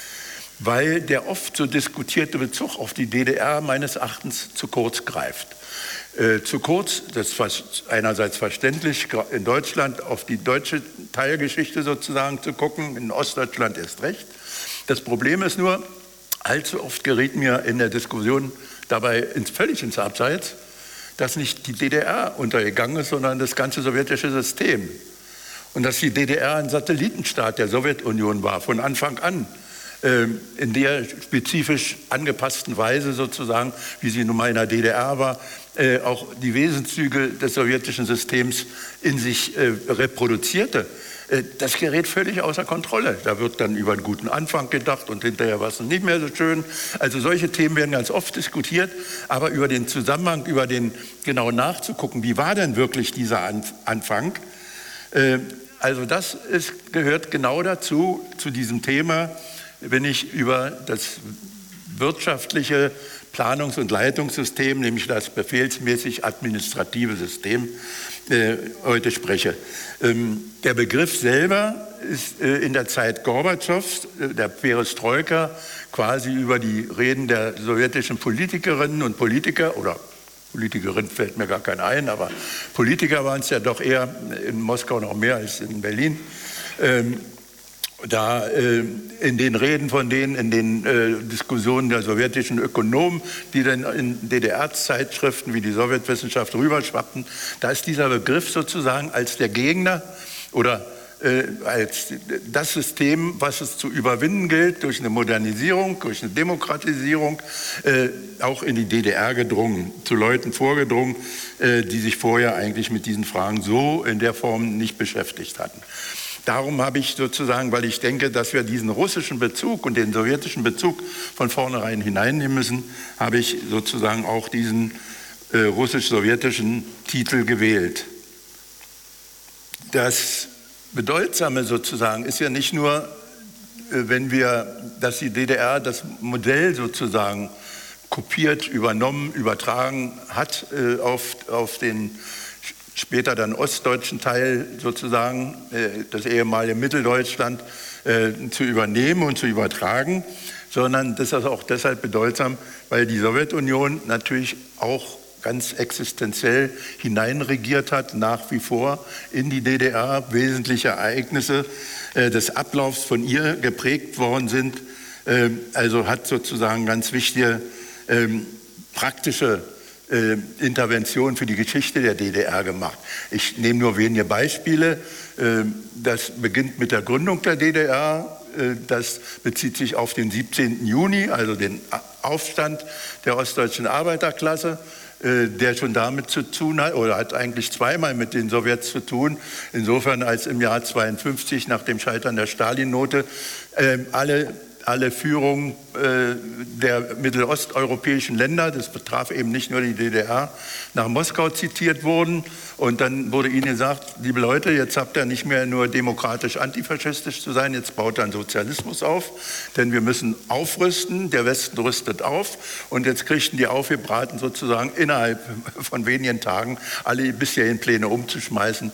Weil der oft so diskutierte Bezug auf die D D R meines Erachtens zu kurz greift. Äh, zu kurz, das ist einerseits verständlich, in Deutschland auf die deutsche Teilgeschichte sozusagen zu gucken, in Ostdeutschland erst recht. Das Problem ist nur, allzu oft gerät mir in der Diskussion dabei ins, völlig ins Abseits, dass nicht die D D R untergegangen ist, sondern das ganze sowjetische System. Und dass die D D R ein Satellitenstaat der Sowjetunion war, von Anfang an. In der spezifisch angepassten Weise sozusagen, wie sie nun mal in der D D R war, auch die Wesenszüge des sowjetischen Systems in sich reproduzierte. Das gerät völlig außer Kontrolle. Da wird dann über einen guten Anfang gedacht und hinterher war es nicht mehr so schön. Also solche Themen werden ganz oft diskutiert, aber über den Zusammenhang, über den genau nachzugucken, wie war denn wirklich dieser Anfang? Also das ist, gehört genau dazu, zu diesem Thema, wenn ich über das wirtschaftliche Planungs- und Leitungssystem, nämlich das befehlsmäßig administrative System, äh, heute spreche. Ähm, der Begriff selber ist äh, in der Zeit Gorbatschows, äh, der Perestroika, quasi über die Reden der sowjetischen Politikerinnen und Politiker, oder Politikerin fällt mir gar kein ein, aber Politiker waren es ja doch eher in Moskau noch mehr als in Berlin, ähm, da äh, in den Reden von denen, in den äh, Diskussionen der sowjetischen Ökonomen, die dann in D D R-Zeitschriften wie die Sowjetwissenschaft rüberschwappten, da ist dieser Begriff sozusagen als der Gegner oder äh, als das System, was es zu überwinden gilt, durch eine Modernisierung, durch eine Demokratisierung, äh, auch in die D D R gedrungen, zu Leuten vorgedrungen, äh, die sich vorher eigentlich mit diesen Fragen so in der Form nicht beschäftigt hatten. Darum habe ich sozusagen, weil ich denke, dass wir diesen russischen Bezug und den sowjetischen Bezug von vornherein hineinnehmen müssen, habe ich sozusagen auch diesen äh, russisch-sowjetischen Titel gewählt. Das Bedeutsame sozusagen ist ja nicht nur, äh, wenn wir, dass die D D R das Modell sozusagen kopiert, übernommen, übertragen hat äh, auf, auf den später dann ostdeutschen Teil sozusagen, äh, das ehemalige Mitteldeutschland, äh, zu übernehmen und zu übertragen, sondern das ist auch deshalb bedeutsam, weil die Sowjetunion natürlich auch ganz existenziell hineinregiert hat, nach wie vor in die D D R, wesentliche Ereignisse äh, des Ablaufs von ihr geprägt worden sind, äh, also hat sozusagen ganz wichtige äh, praktische äh, Interventionen für die Geschichte der D D R gemacht. Ich nehme nur wenige Beispiele. Äh, das beginnt mit der Gründung der D D R. Das bezieht sich auf den siebzehnten Juni, also den Aufstand der ostdeutschen Arbeiterklasse, der schon damit zu tun hat, oder hat eigentlich zweimal mit den Sowjets zu tun. Insofern, als im Jahr zweiundfünfzig nach dem Scheitern der Stalin-Note alle alle Führungen äh, der mittelosteuropäischen Länder, das betraf eben nicht nur die D D R, nach Moskau zitiert wurden. Und dann wurde ihnen gesagt, liebe Leute, jetzt habt ihr nicht mehr nur demokratisch antifaschistisch zu sein, jetzt baut dann Sozialismus auf, denn wir müssen aufrüsten, der Westen rüstet auf und jetzt kriegten die aufgebraten sozusagen innerhalb von wenigen Tagen alle bisherigen Pläne umzuschmeißen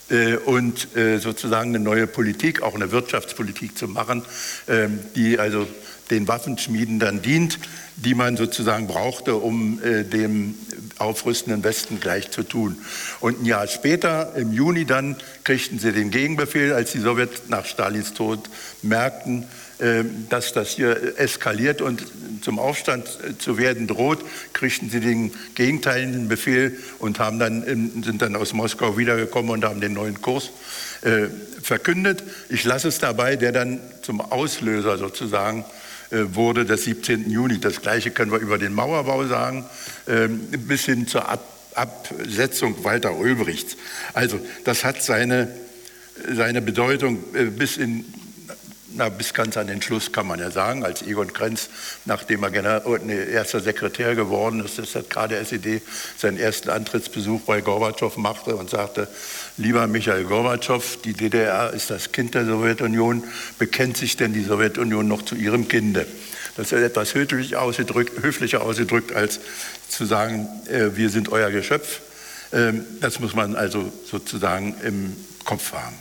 und sozusagen eine neue Politik, auch eine Wirtschaftspolitik zu machen, die also den Waffenschmieden dann dient, die man sozusagen brauchte, um dem aufrüstenden Westen gleich zu tun. Und ein Jahr später, im Juni dann, kriegten sie den Gegenbefehl, als die Sowjets nach Stalins Tod merkten, dass das hier eskaliert und zum Aufstand zu werden droht, kriegten sie den gegenteiligen Befehl und haben dann, sind dann aus Moskau wiedergekommen und haben den neuen Kurs äh, verkündet. Ich lasse es dabei, der dann zum Auslöser sozusagen äh, wurde des siebzehnten Juni. Das Gleiche können wir über den Mauerbau sagen, äh, bis hin zur Ab Absetzung Walter Ulbrichts. Also das hat seine, seine Bedeutung äh, bis in Na, bis ganz an den Schluss kann man ja sagen, als Egon Krenz, nachdem er General, nee, erster Sekretär geworden ist, das hat gerade S E D seinen ersten Antrittsbesuch bei Gorbatschow machte und sagte, lieber Michail Gorbatschow, die D D R ist das Kind der Sowjetunion, bekennt sich denn die Sowjetunion noch zu ihrem Kinde? Das ist etwas höflicher ausgedrückt, höflicher ausgedrückt als zu sagen, äh, wir sind euer Geschöpf. Ähm, das muss man also sozusagen im Kopf haben.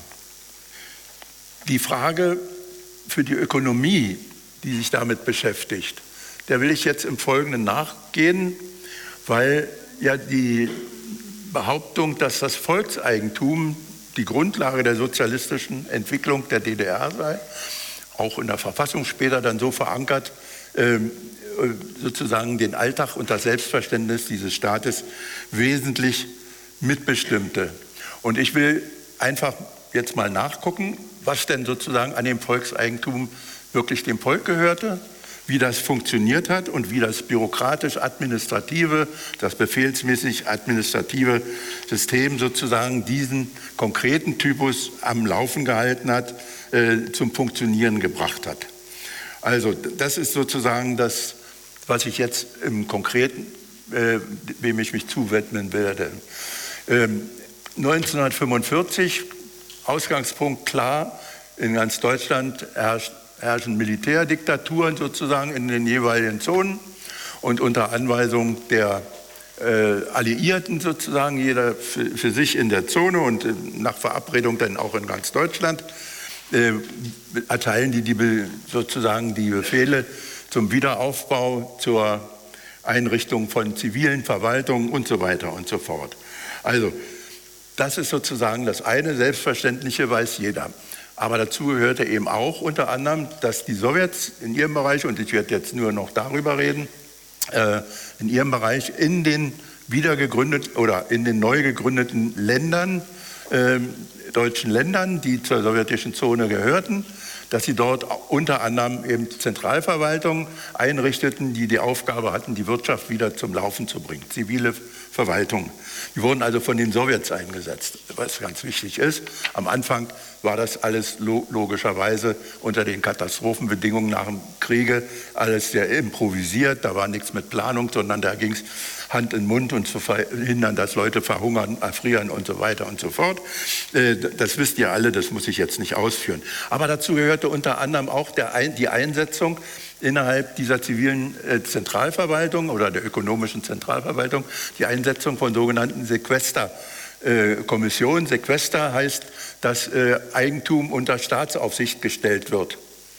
Die Frage für die Ökonomie, die sich damit beschäftigt, der will ich jetzt im Folgenden nachgehen, weil ja die Behauptung, dass das Volkseigentum die Grundlage der sozialistischen Entwicklung der D D R sei, auch in der Verfassung später dann so verankert, sozusagen den Alltag und das Selbstverständnis dieses Staates wesentlich mitbestimmte. Und ich will einfach jetzt mal nachgucken, was denn sozusagen an dem Volkseigentum wirklich dem Volk gehörte, wie das funktioniert hat und wie das bürokratisch-administrative, das befehlsmäßig-administrative System sozusagen diesen konkreten Typus am Laufen gehalten hat, äh, zum Funktionieren gebracht hat. Also das ist sozusagen das, was ich jetzt im Konkreten, äh, wem ich mich zuwidmen werde. Ähm, neunzehnhundertfünfundvierzig, Ausgangspunkt klar, in ganz Deutschland herrscht, herrschen Militärdiktaturen sozusagen in den jeweiligen Zonen und unter Anweisung der äh, Alliierten sozusagen, jeder für, für sich in der Zone und äh, nach Verabredung dann auch in ganz Deutschland, äh, erteilen die, die sozusagen die Befehle zum Wiederaufbau, zur Einrichtung von zivilen Verwaltungen und so weiter und so fort. Also das ist sozusagen das eine, Selbstverständliche weiß jeder. Aber dazu gehörte eben auch unter anderem, dass die Sowjets in ihrem Bereich, und ich werde jetzt nur noch darüber reden, äh, in ihrem Bereich in den wiedergegründeten oder in den neu gegründeten Ländern, äh, deutschen Ländern, die zur sowjetischen Zone gehörten, dass sie dort unter anderem eben Zentralverwaltungen einrichteten, die die Aufgabe hatten, die Wirtschaft wieder zum Laufen zu bringen, zivile Verwaltung. Die wurden also von den Sowjets eingesetzt, was ganz wichtig ist. Am Anfang war das alles logischerweise unter den Katastrophenbedingungen nach dem Kriege alles sehr improvisiert. Da war nichts mit Planung, sondern da ging es Hand in Mund und zu verhindern, dass Leute verhungern, erfrieren und so weiter und so fort. Das wisst ihr alle, das muss ich jetzt nicht ausführen. Aber dazu gehörte unter anderem auch der, die Einsetzung innerhalb dieser zivilen Zentralverwaltung oder der ökonomischen Zentralverwaltung, die Einsetzung von sogenannten Sequester-Kommissionen. Sequester heißt, dass Eigentum unter Staatsaufsicht gestellt wird.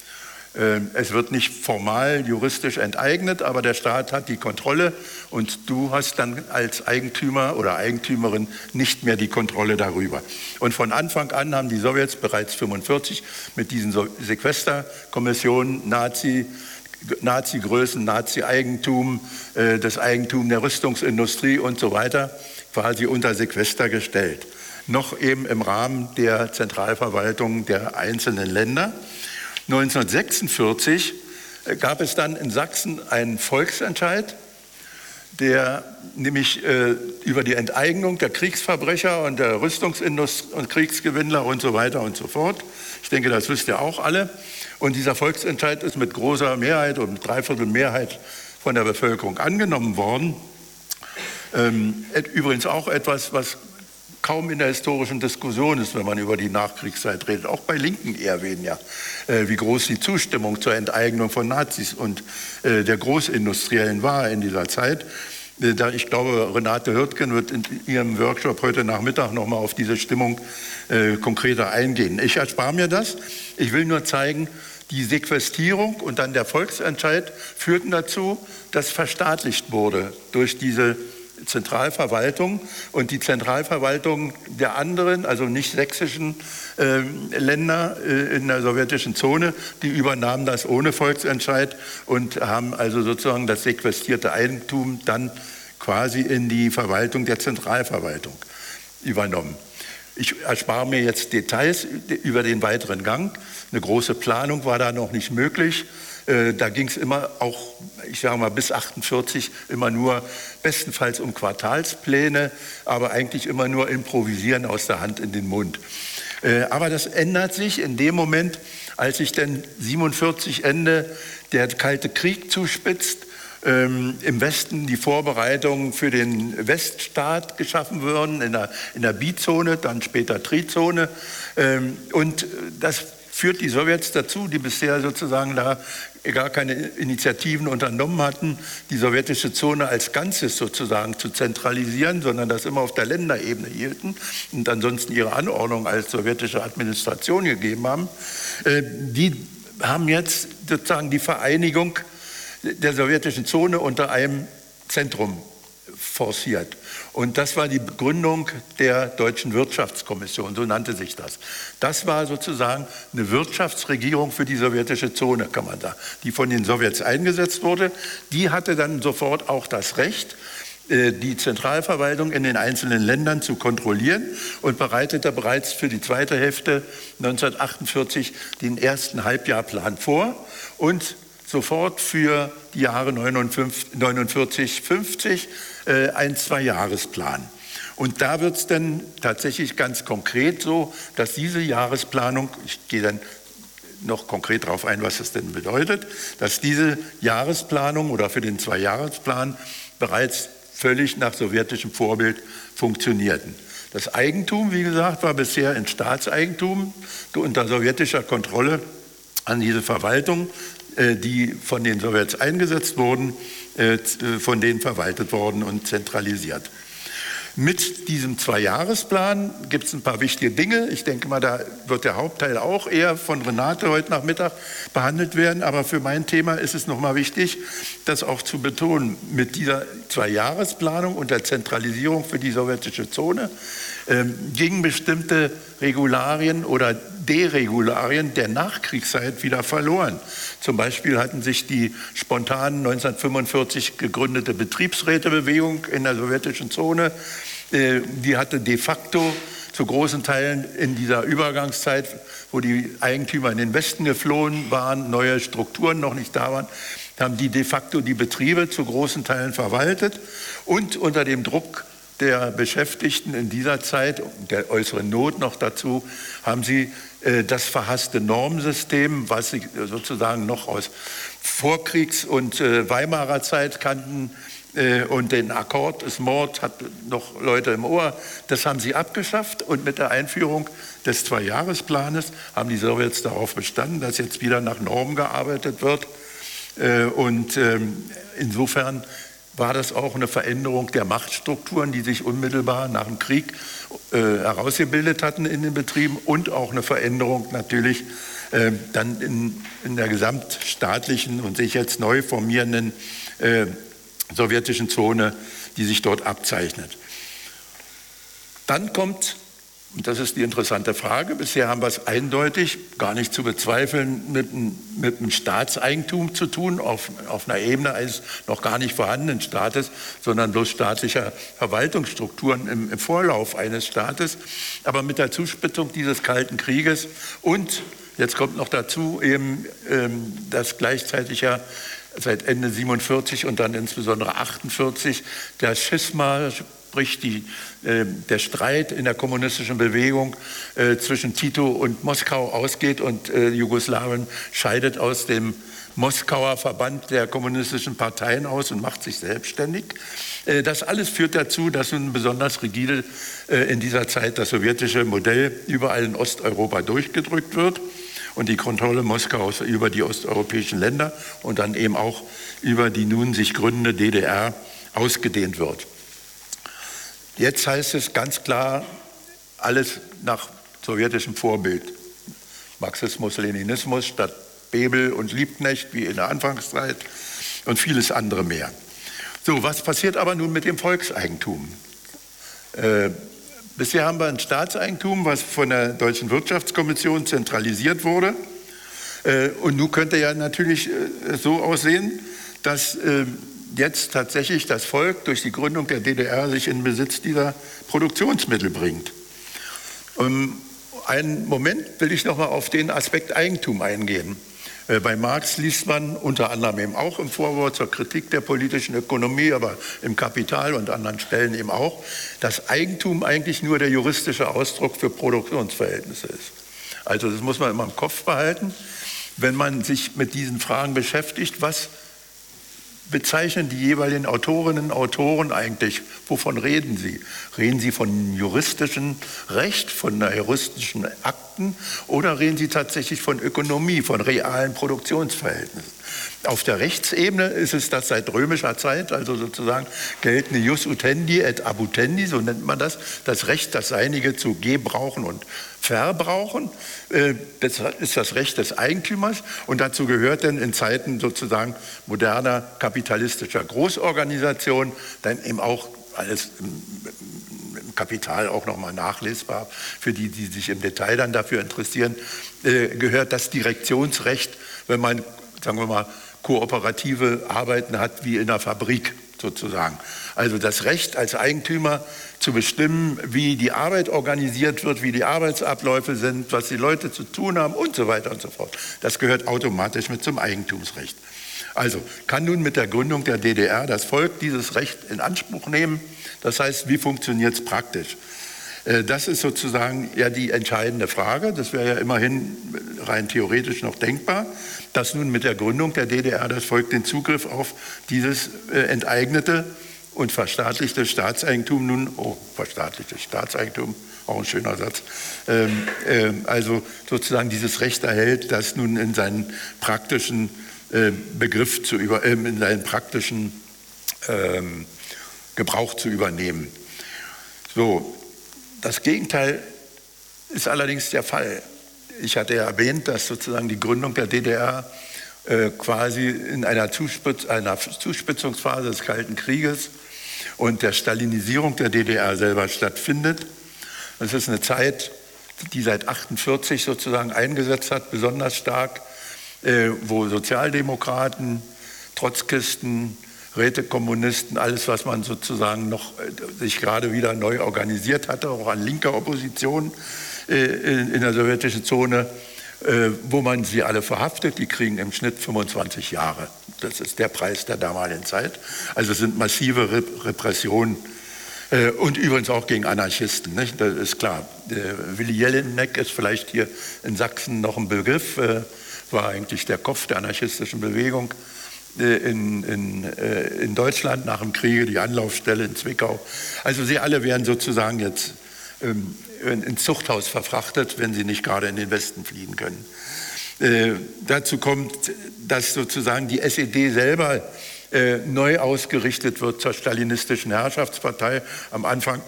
Es wird nicht formal juristisch enteignet, aber der Staat hat die Kontrolle und du hast dann als Eigentümer oder Eigentümerin nicht mehr die Kontrolle darüber. Und von Anfang an haben die Sowjets bereits neunzehnhundertfünfundvierzig mit diesen Sequester-Kommissionen, Nazi, Nazi-Größen, Nazi-Eigentum, äh, das Eigentum der Rüstungsindustrie und so weiter quasi unter Sequester gestellt. Noch eben im Rahmen der Zentralverwaltung der einzelnen Länder. neunzehnhundertsechsundvierzig gab es dann in Sachsen einen Volksentscheid, der nämlich äh, über die Enteignung der Kriegsverbrecher und der Rüstungsindustrie und Kriegsgewinnler und so weiter und so fort. Ich denke, das wisst ihr auch alle. Und dieser Volksentscheid ist mit großer Mehrheit und mit Dreiviertel Mehrheit von der Bevölkerung angenommen worden. Ähm, übrigens auch etwas, was kaum in der historischen Diskussion ist, wenn man über die Nachkriegszeit redet. Auch bei Linken eher weniger, äh, wie groß die Zustimmung zur Enteignung von Nazis und äh, der Großindustriellen war in dieser Zeit. Äh, da, ich glaube, Renate Hürtgen wird in ihrem Workshop heute Nachmittag nochmal auf diese Stimmung äh, konkreter eingehen. Ich erspare mir das. Ich will nur zeigen, die Sequestierung und dann der Volksentscheid führten dazu, dass verstaatlicht wurde durch diese Zentralverwaltung, und die Zentralverwaltung der anderen, also nicht sächsischen äh, Länder äh, in der sowjetischen Zone, die übernahmen das ohne Volksentscheid und haben also sozusagen das sequestierte Eigentum dann quasi in die Verwaltung der Zentralverwaltung übernommen. Ich erspare mir jetzt Details über den weiteren Gang. Eine große Planung war da noch nicht möglich. Da ging es immer auch, ich sage mal, bis achtundvierzig immer nur bestenfalls um Quartalspläne, aber eigentlich immer nur improvisieren aus der Hand in den Mund. Aber das ändert sich in dem Moment, als sich dann siebenundvierzig Ende der Kalte Krieg zuspitzt, ähm, im Westen die Vorbereitungen für den Weststaat geschaffen würden, in der, in der Bizone, dann später Trizone. Ähm, und das führt die Sowjets dazu, die bisher sozusagen da gar keine Initiativen unternommen hatten, die sowjetische Zone als Ganzes sozusagen zu zentralisieren, sondern das immer auf der Länderebene hielten und ansonsten ihre Anordnung als sowjetische Administration gegeben haben. Äh, die haben jetzt sozusagen die Vereinigung der sowjetischen Zone unter einem Zentrum forciert. Und das war die Begründung der Deutschen Wirtschaftskommission, so nannte sich das. Das war sozusagen eine Wirtschaftsregierung für die sowjetische Zone, kann man sagen, die von den Sowjets eingesetzt wurde. Die hatte dann sofort auch das Recht, die Zentralverwaltung in den einzelnen Ländern zu kontrollieren und bereitete bereits für die zweite Hälfte neunzehnhundertachtundvierzig den ersten Halbjahrplan vor und sofort für die Jahre neunundvierzig, fünfzig äh, ein Zwei-Jahresplan. Und da wird es dann tatsächlich ganz konkret so, dass diese Jahresplanung, ich gehe dann noch konkret darauf ein, was das denn bedeutet, dass diese Jahresplanung oder für den Zwei-Jahresplan bereits völlig nach sowjetischem Vorbild funktionierten. Das Eigentum, wie gesagt, war bisher in Staatseigentum unter sowjetischer Kontrolle an diese Verwaltung, die von den Sowjets eingesetzt wurden, von denen verwaltet worden und zentralisiert. Mit diesem Zwei-Jahresplan gibt es ein paar wichtige Dinge. Ich denke mal, da wird der Hauptteil auch eher von Renate heute Nachmittag behandelt werden. Aber für mein Thema ist es nochmal wichtig, das auch zu betonen. Mit dieser Zwei-Jahresplanung und der Zentralisierung für die sowjetische Zone ähm, gingen bestimmte Regularien oder Deregularien der Nachkriegszeit wieder verloren. Zum Beispiel hatten sich die spontan neunzehnhundertfünfundvierzig gegründete Betriebsrätebewegung in der sowjetischen Zone, äh, die hatte de facto zu großen Teilen in dieser Übergangszeit, wo die Eigentümer in den Westen geflohen waren, neue Strukturen noch nicht da waren, haben die de facto die Betriebe zu großen Teilen verwaltet und unter dem Druck der Beschäftigten in dieser Zeit, der äußeren Not noch dazu, haben sie äh, das verhasste Normensystem, was sie sozusagen noch aus Vorkriegs- und äh, Weimarer Zeit kannten, äh, und den Akkord ist Mord, hat noch Leute im Ohr, das haben sie abgeschafft, und mit der Einführung des Zwei-Jahresplanes haben die Sowjets darauf bestanden, dass jetzt wieder nach Normen gearbeitet wird, äh, und äh, insofern war das auch eine Veränderung der Machtstrukturen, die sich unmittelbar nach dem Krieg äh, herausgebildet hatten in den Betrieben, und auch eine Veränderung natürlich äh, dann in, in der gesamtstaatlichen und sich jetzt neu formierenden äh, sowjetischen Zone, die sich dort abzeichnet. Dann kommt Und das ist die interessante Frage. Bisher haben wir es eindeutig, gar nicht zu bezweifeln, mit, mit einem Staatseigentum zu tun, auf, auf einer Ebene eines noch gar nicht vorhandenen Staates, sondern bloß staatlicher Verwaltungsstrukturen im, im Vorlauf eines Staates. Aber mit der Zuspitzung dieses Kalten Krieges und jetzt kommt noch dazu eben, ähm, dass gleichzeitig ja seit Ende siebenundvierzig und dann insbesondere achtundvierzig der Schisma, sprich die, äh, der Streit in der kommunistischen Bewegung äh, zwischen Tito und Moskau ausgeht und äh, Jugoslawien scheidet aus dem Moskauer Verband der kommunistischen Parteien aus und macht sich selbstständig. Äh, das alles führt dazu, dass nun besonders rigide äh, in dieser Zeit das sowjetische Modell überall in Osteuropa durchgedrückt wird und die Kontrolle Moskaus über die osteuropäischen Länder und dann eben auch über die nun sich gründende D D R ausgedehnt wird. Jetzt heißt es ganz klar, alles nach sowjetischem Vorbild. Marxismus, Leninismus statt Bebel und Liebknecht wie in der Anfangszeit und vieles andere mehr. So, was passiert aber nun mit dem Volkseigentum? Äh, bisher haben wir ein Staatseigentum, was von der Deutschen Wirtschaftskommission zentralisiert wurde. Äh, und nun könnte ja natürlich äh, so aussehen, dass äh, jetzt tatsächlich das Volk durch die Gründung der D D R sich in Besitz dieser Produktionsmittel bringt. Um einen Moment will ich noch mal auf den Aspekt Eigentum eingehen. Äh, bei Marx liest man unter anderem eben auch im Vorwort zur Kritik der politischen Ökonomie, aber im Kapital und anderen Stellen eben auch, dass Eigentum eigentlich nur der juristische Ausdruck für Produktionsverhältnisse ist. Also das muss man immer im Kopf behalten, wenn man sich mit diesen Fragen beschäftigt, was bezeichnen die jeweiligen Autorinnen und Autoren eigentlich? Wovon reden sie? Reden sie von juristischem Recht, von juristischen Akten oder reden sie tatsächlich von Ökonomie, von realen Produktionsverhältnissen? Auf der Rechtsebene ist es das seit römischer Zeit, also sozusagen geltende Jus utendi et abutendi, so nennt man das, das Recht, das Seinige zu gebrauchen und verbrauchen. Das ist das Recht des Eigentümers und dazu gehört dann in Zeiten sozusagen moderner kapitalistischer Großorganisation dann eben auch alles im Kapital auch nochmal nachlesbar, für die, die sich im Detail dann dafür interessieren, gehört das Direktionsrecht, wenn man, sagen wir mal, kooperative Arbeiten hat wie in einer Fabrik sozusagen. Also das Recht als Eigentümer zu bestimmen, wie die Arbeit organisiert wird, wie die Arbeitsabläufe sind, was die Leute zu tun haben und so weiter und so fort. Das gehört automatisch mit zum Eigentumsrecht. Also kann nun mit der Gründung der D D R das Volk dieses Recht in Anspruch nehmen? Das heißt, wie funktioniert es praktisch? Das ist sozusagen ja die entscheidende Frage. Das wäre ja immerhin rein theoretisch noch denkbar, dass nun mit der Gründung der D D R das Volk den Zugriff auf dieses enteignete und verstaatlichte Staatseigentum nun, oh, verstaatlichtes Staatseigentum, auch ein schöner Satz, ähm, äh, also sozusagen dieses Recht erhält, das nun in seinen praktischen äh, Begriff zu über, äh, in seinen praktischen äh, Gebrauch zu übernehmen. So. Das Gegenteil ist allerdings der Fall. Ich hatte ja erwähnt, dass sozusagen die Gründung der D D R äh, quasi in einer, Zuspitz, einer Zuspitzungsphase des Kalten Krieges und der Stalinisierung der D D R selber stattfindet. Das ist eine Zeit, die seit achtundvierzig sozusagen eingesetzt hat, besonders stark, äh, wo Sozialdemokraten, Trotzkisten, Rätekommunisten, alles, was man sozusagen noch äh, sich gerade wieder neu organisiert hatte, auch an linker Opposition äh, in, in der sowjetischen Zone, äh, wo man sie alle verhaftet. Die kriegen im Schnitt fünfundzwanzig Jahre. Das ist der Preis der damaligen Zeit. Also es sind massive Rep Repressionen äh, und übrigens auch gegen Anarchisten. Nicht? Das ist klar. Äh, Willi Jelinek ist vielleicht hier in Sachsen noch ein Begriff, äh, war eigentlich der Kopf der anarchistischen Bewegung. In, in, in Deutschland nach dem Kriege, die Anlaufstelle in Zwickau. Also sie alle werden sozusagen jetzt ähm, ins Zuchthaus verfrachtet, wenn sie nicht gerade in den Westen fliehen können. Äh, dazu kommt, dass sozusagen die S E D selber äh, neu ausgerichtet wird zur stalinistischen Herrschaftspartei. Am Anfang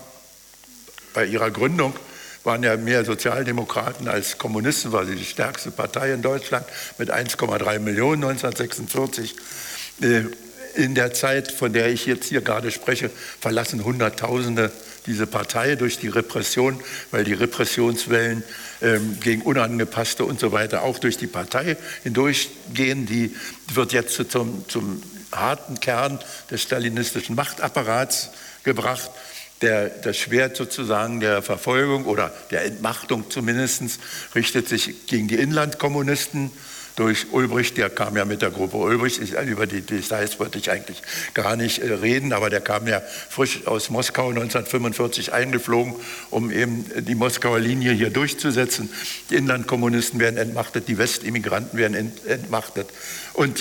bei ihrer Gründung waren ja mehr Sozialdemokraten als Kommunisten, war sie die stärkste Partei in Deutschland mit eins Komma drei Millionen neunzehnhundertsechsundvierzig. in der Zeit, von der ich jetzt hier gerade spreche, verlassen Hunderttausende diese Partei durch die Repression, weil die Repressionswellen ähm, gegen Unangepasste und so weiter auch durch die Partei hindurchgehen. Die wird jetzt zum, zum harten Kern des stalinistischen Machtapparats gebracht. Der, das Schwert sozusagen der Verfolgung oder der Entmachtung zumindest richtet sich gegen die Inlandkommunisten durch Ulbricht, der kam ja mit der Gruppe Ulbricht, über die Details wollte ich eigentlich gar nicht reden, aber der kam ja frisch aus Moskau neunzehnhundertfünfundvierzig eingeflogen, um eben die Moskauer Linie hier durchzusetzen. Die Inlandkommunisten werden entmachtet, die Westimmigranten werden entmachtet. Und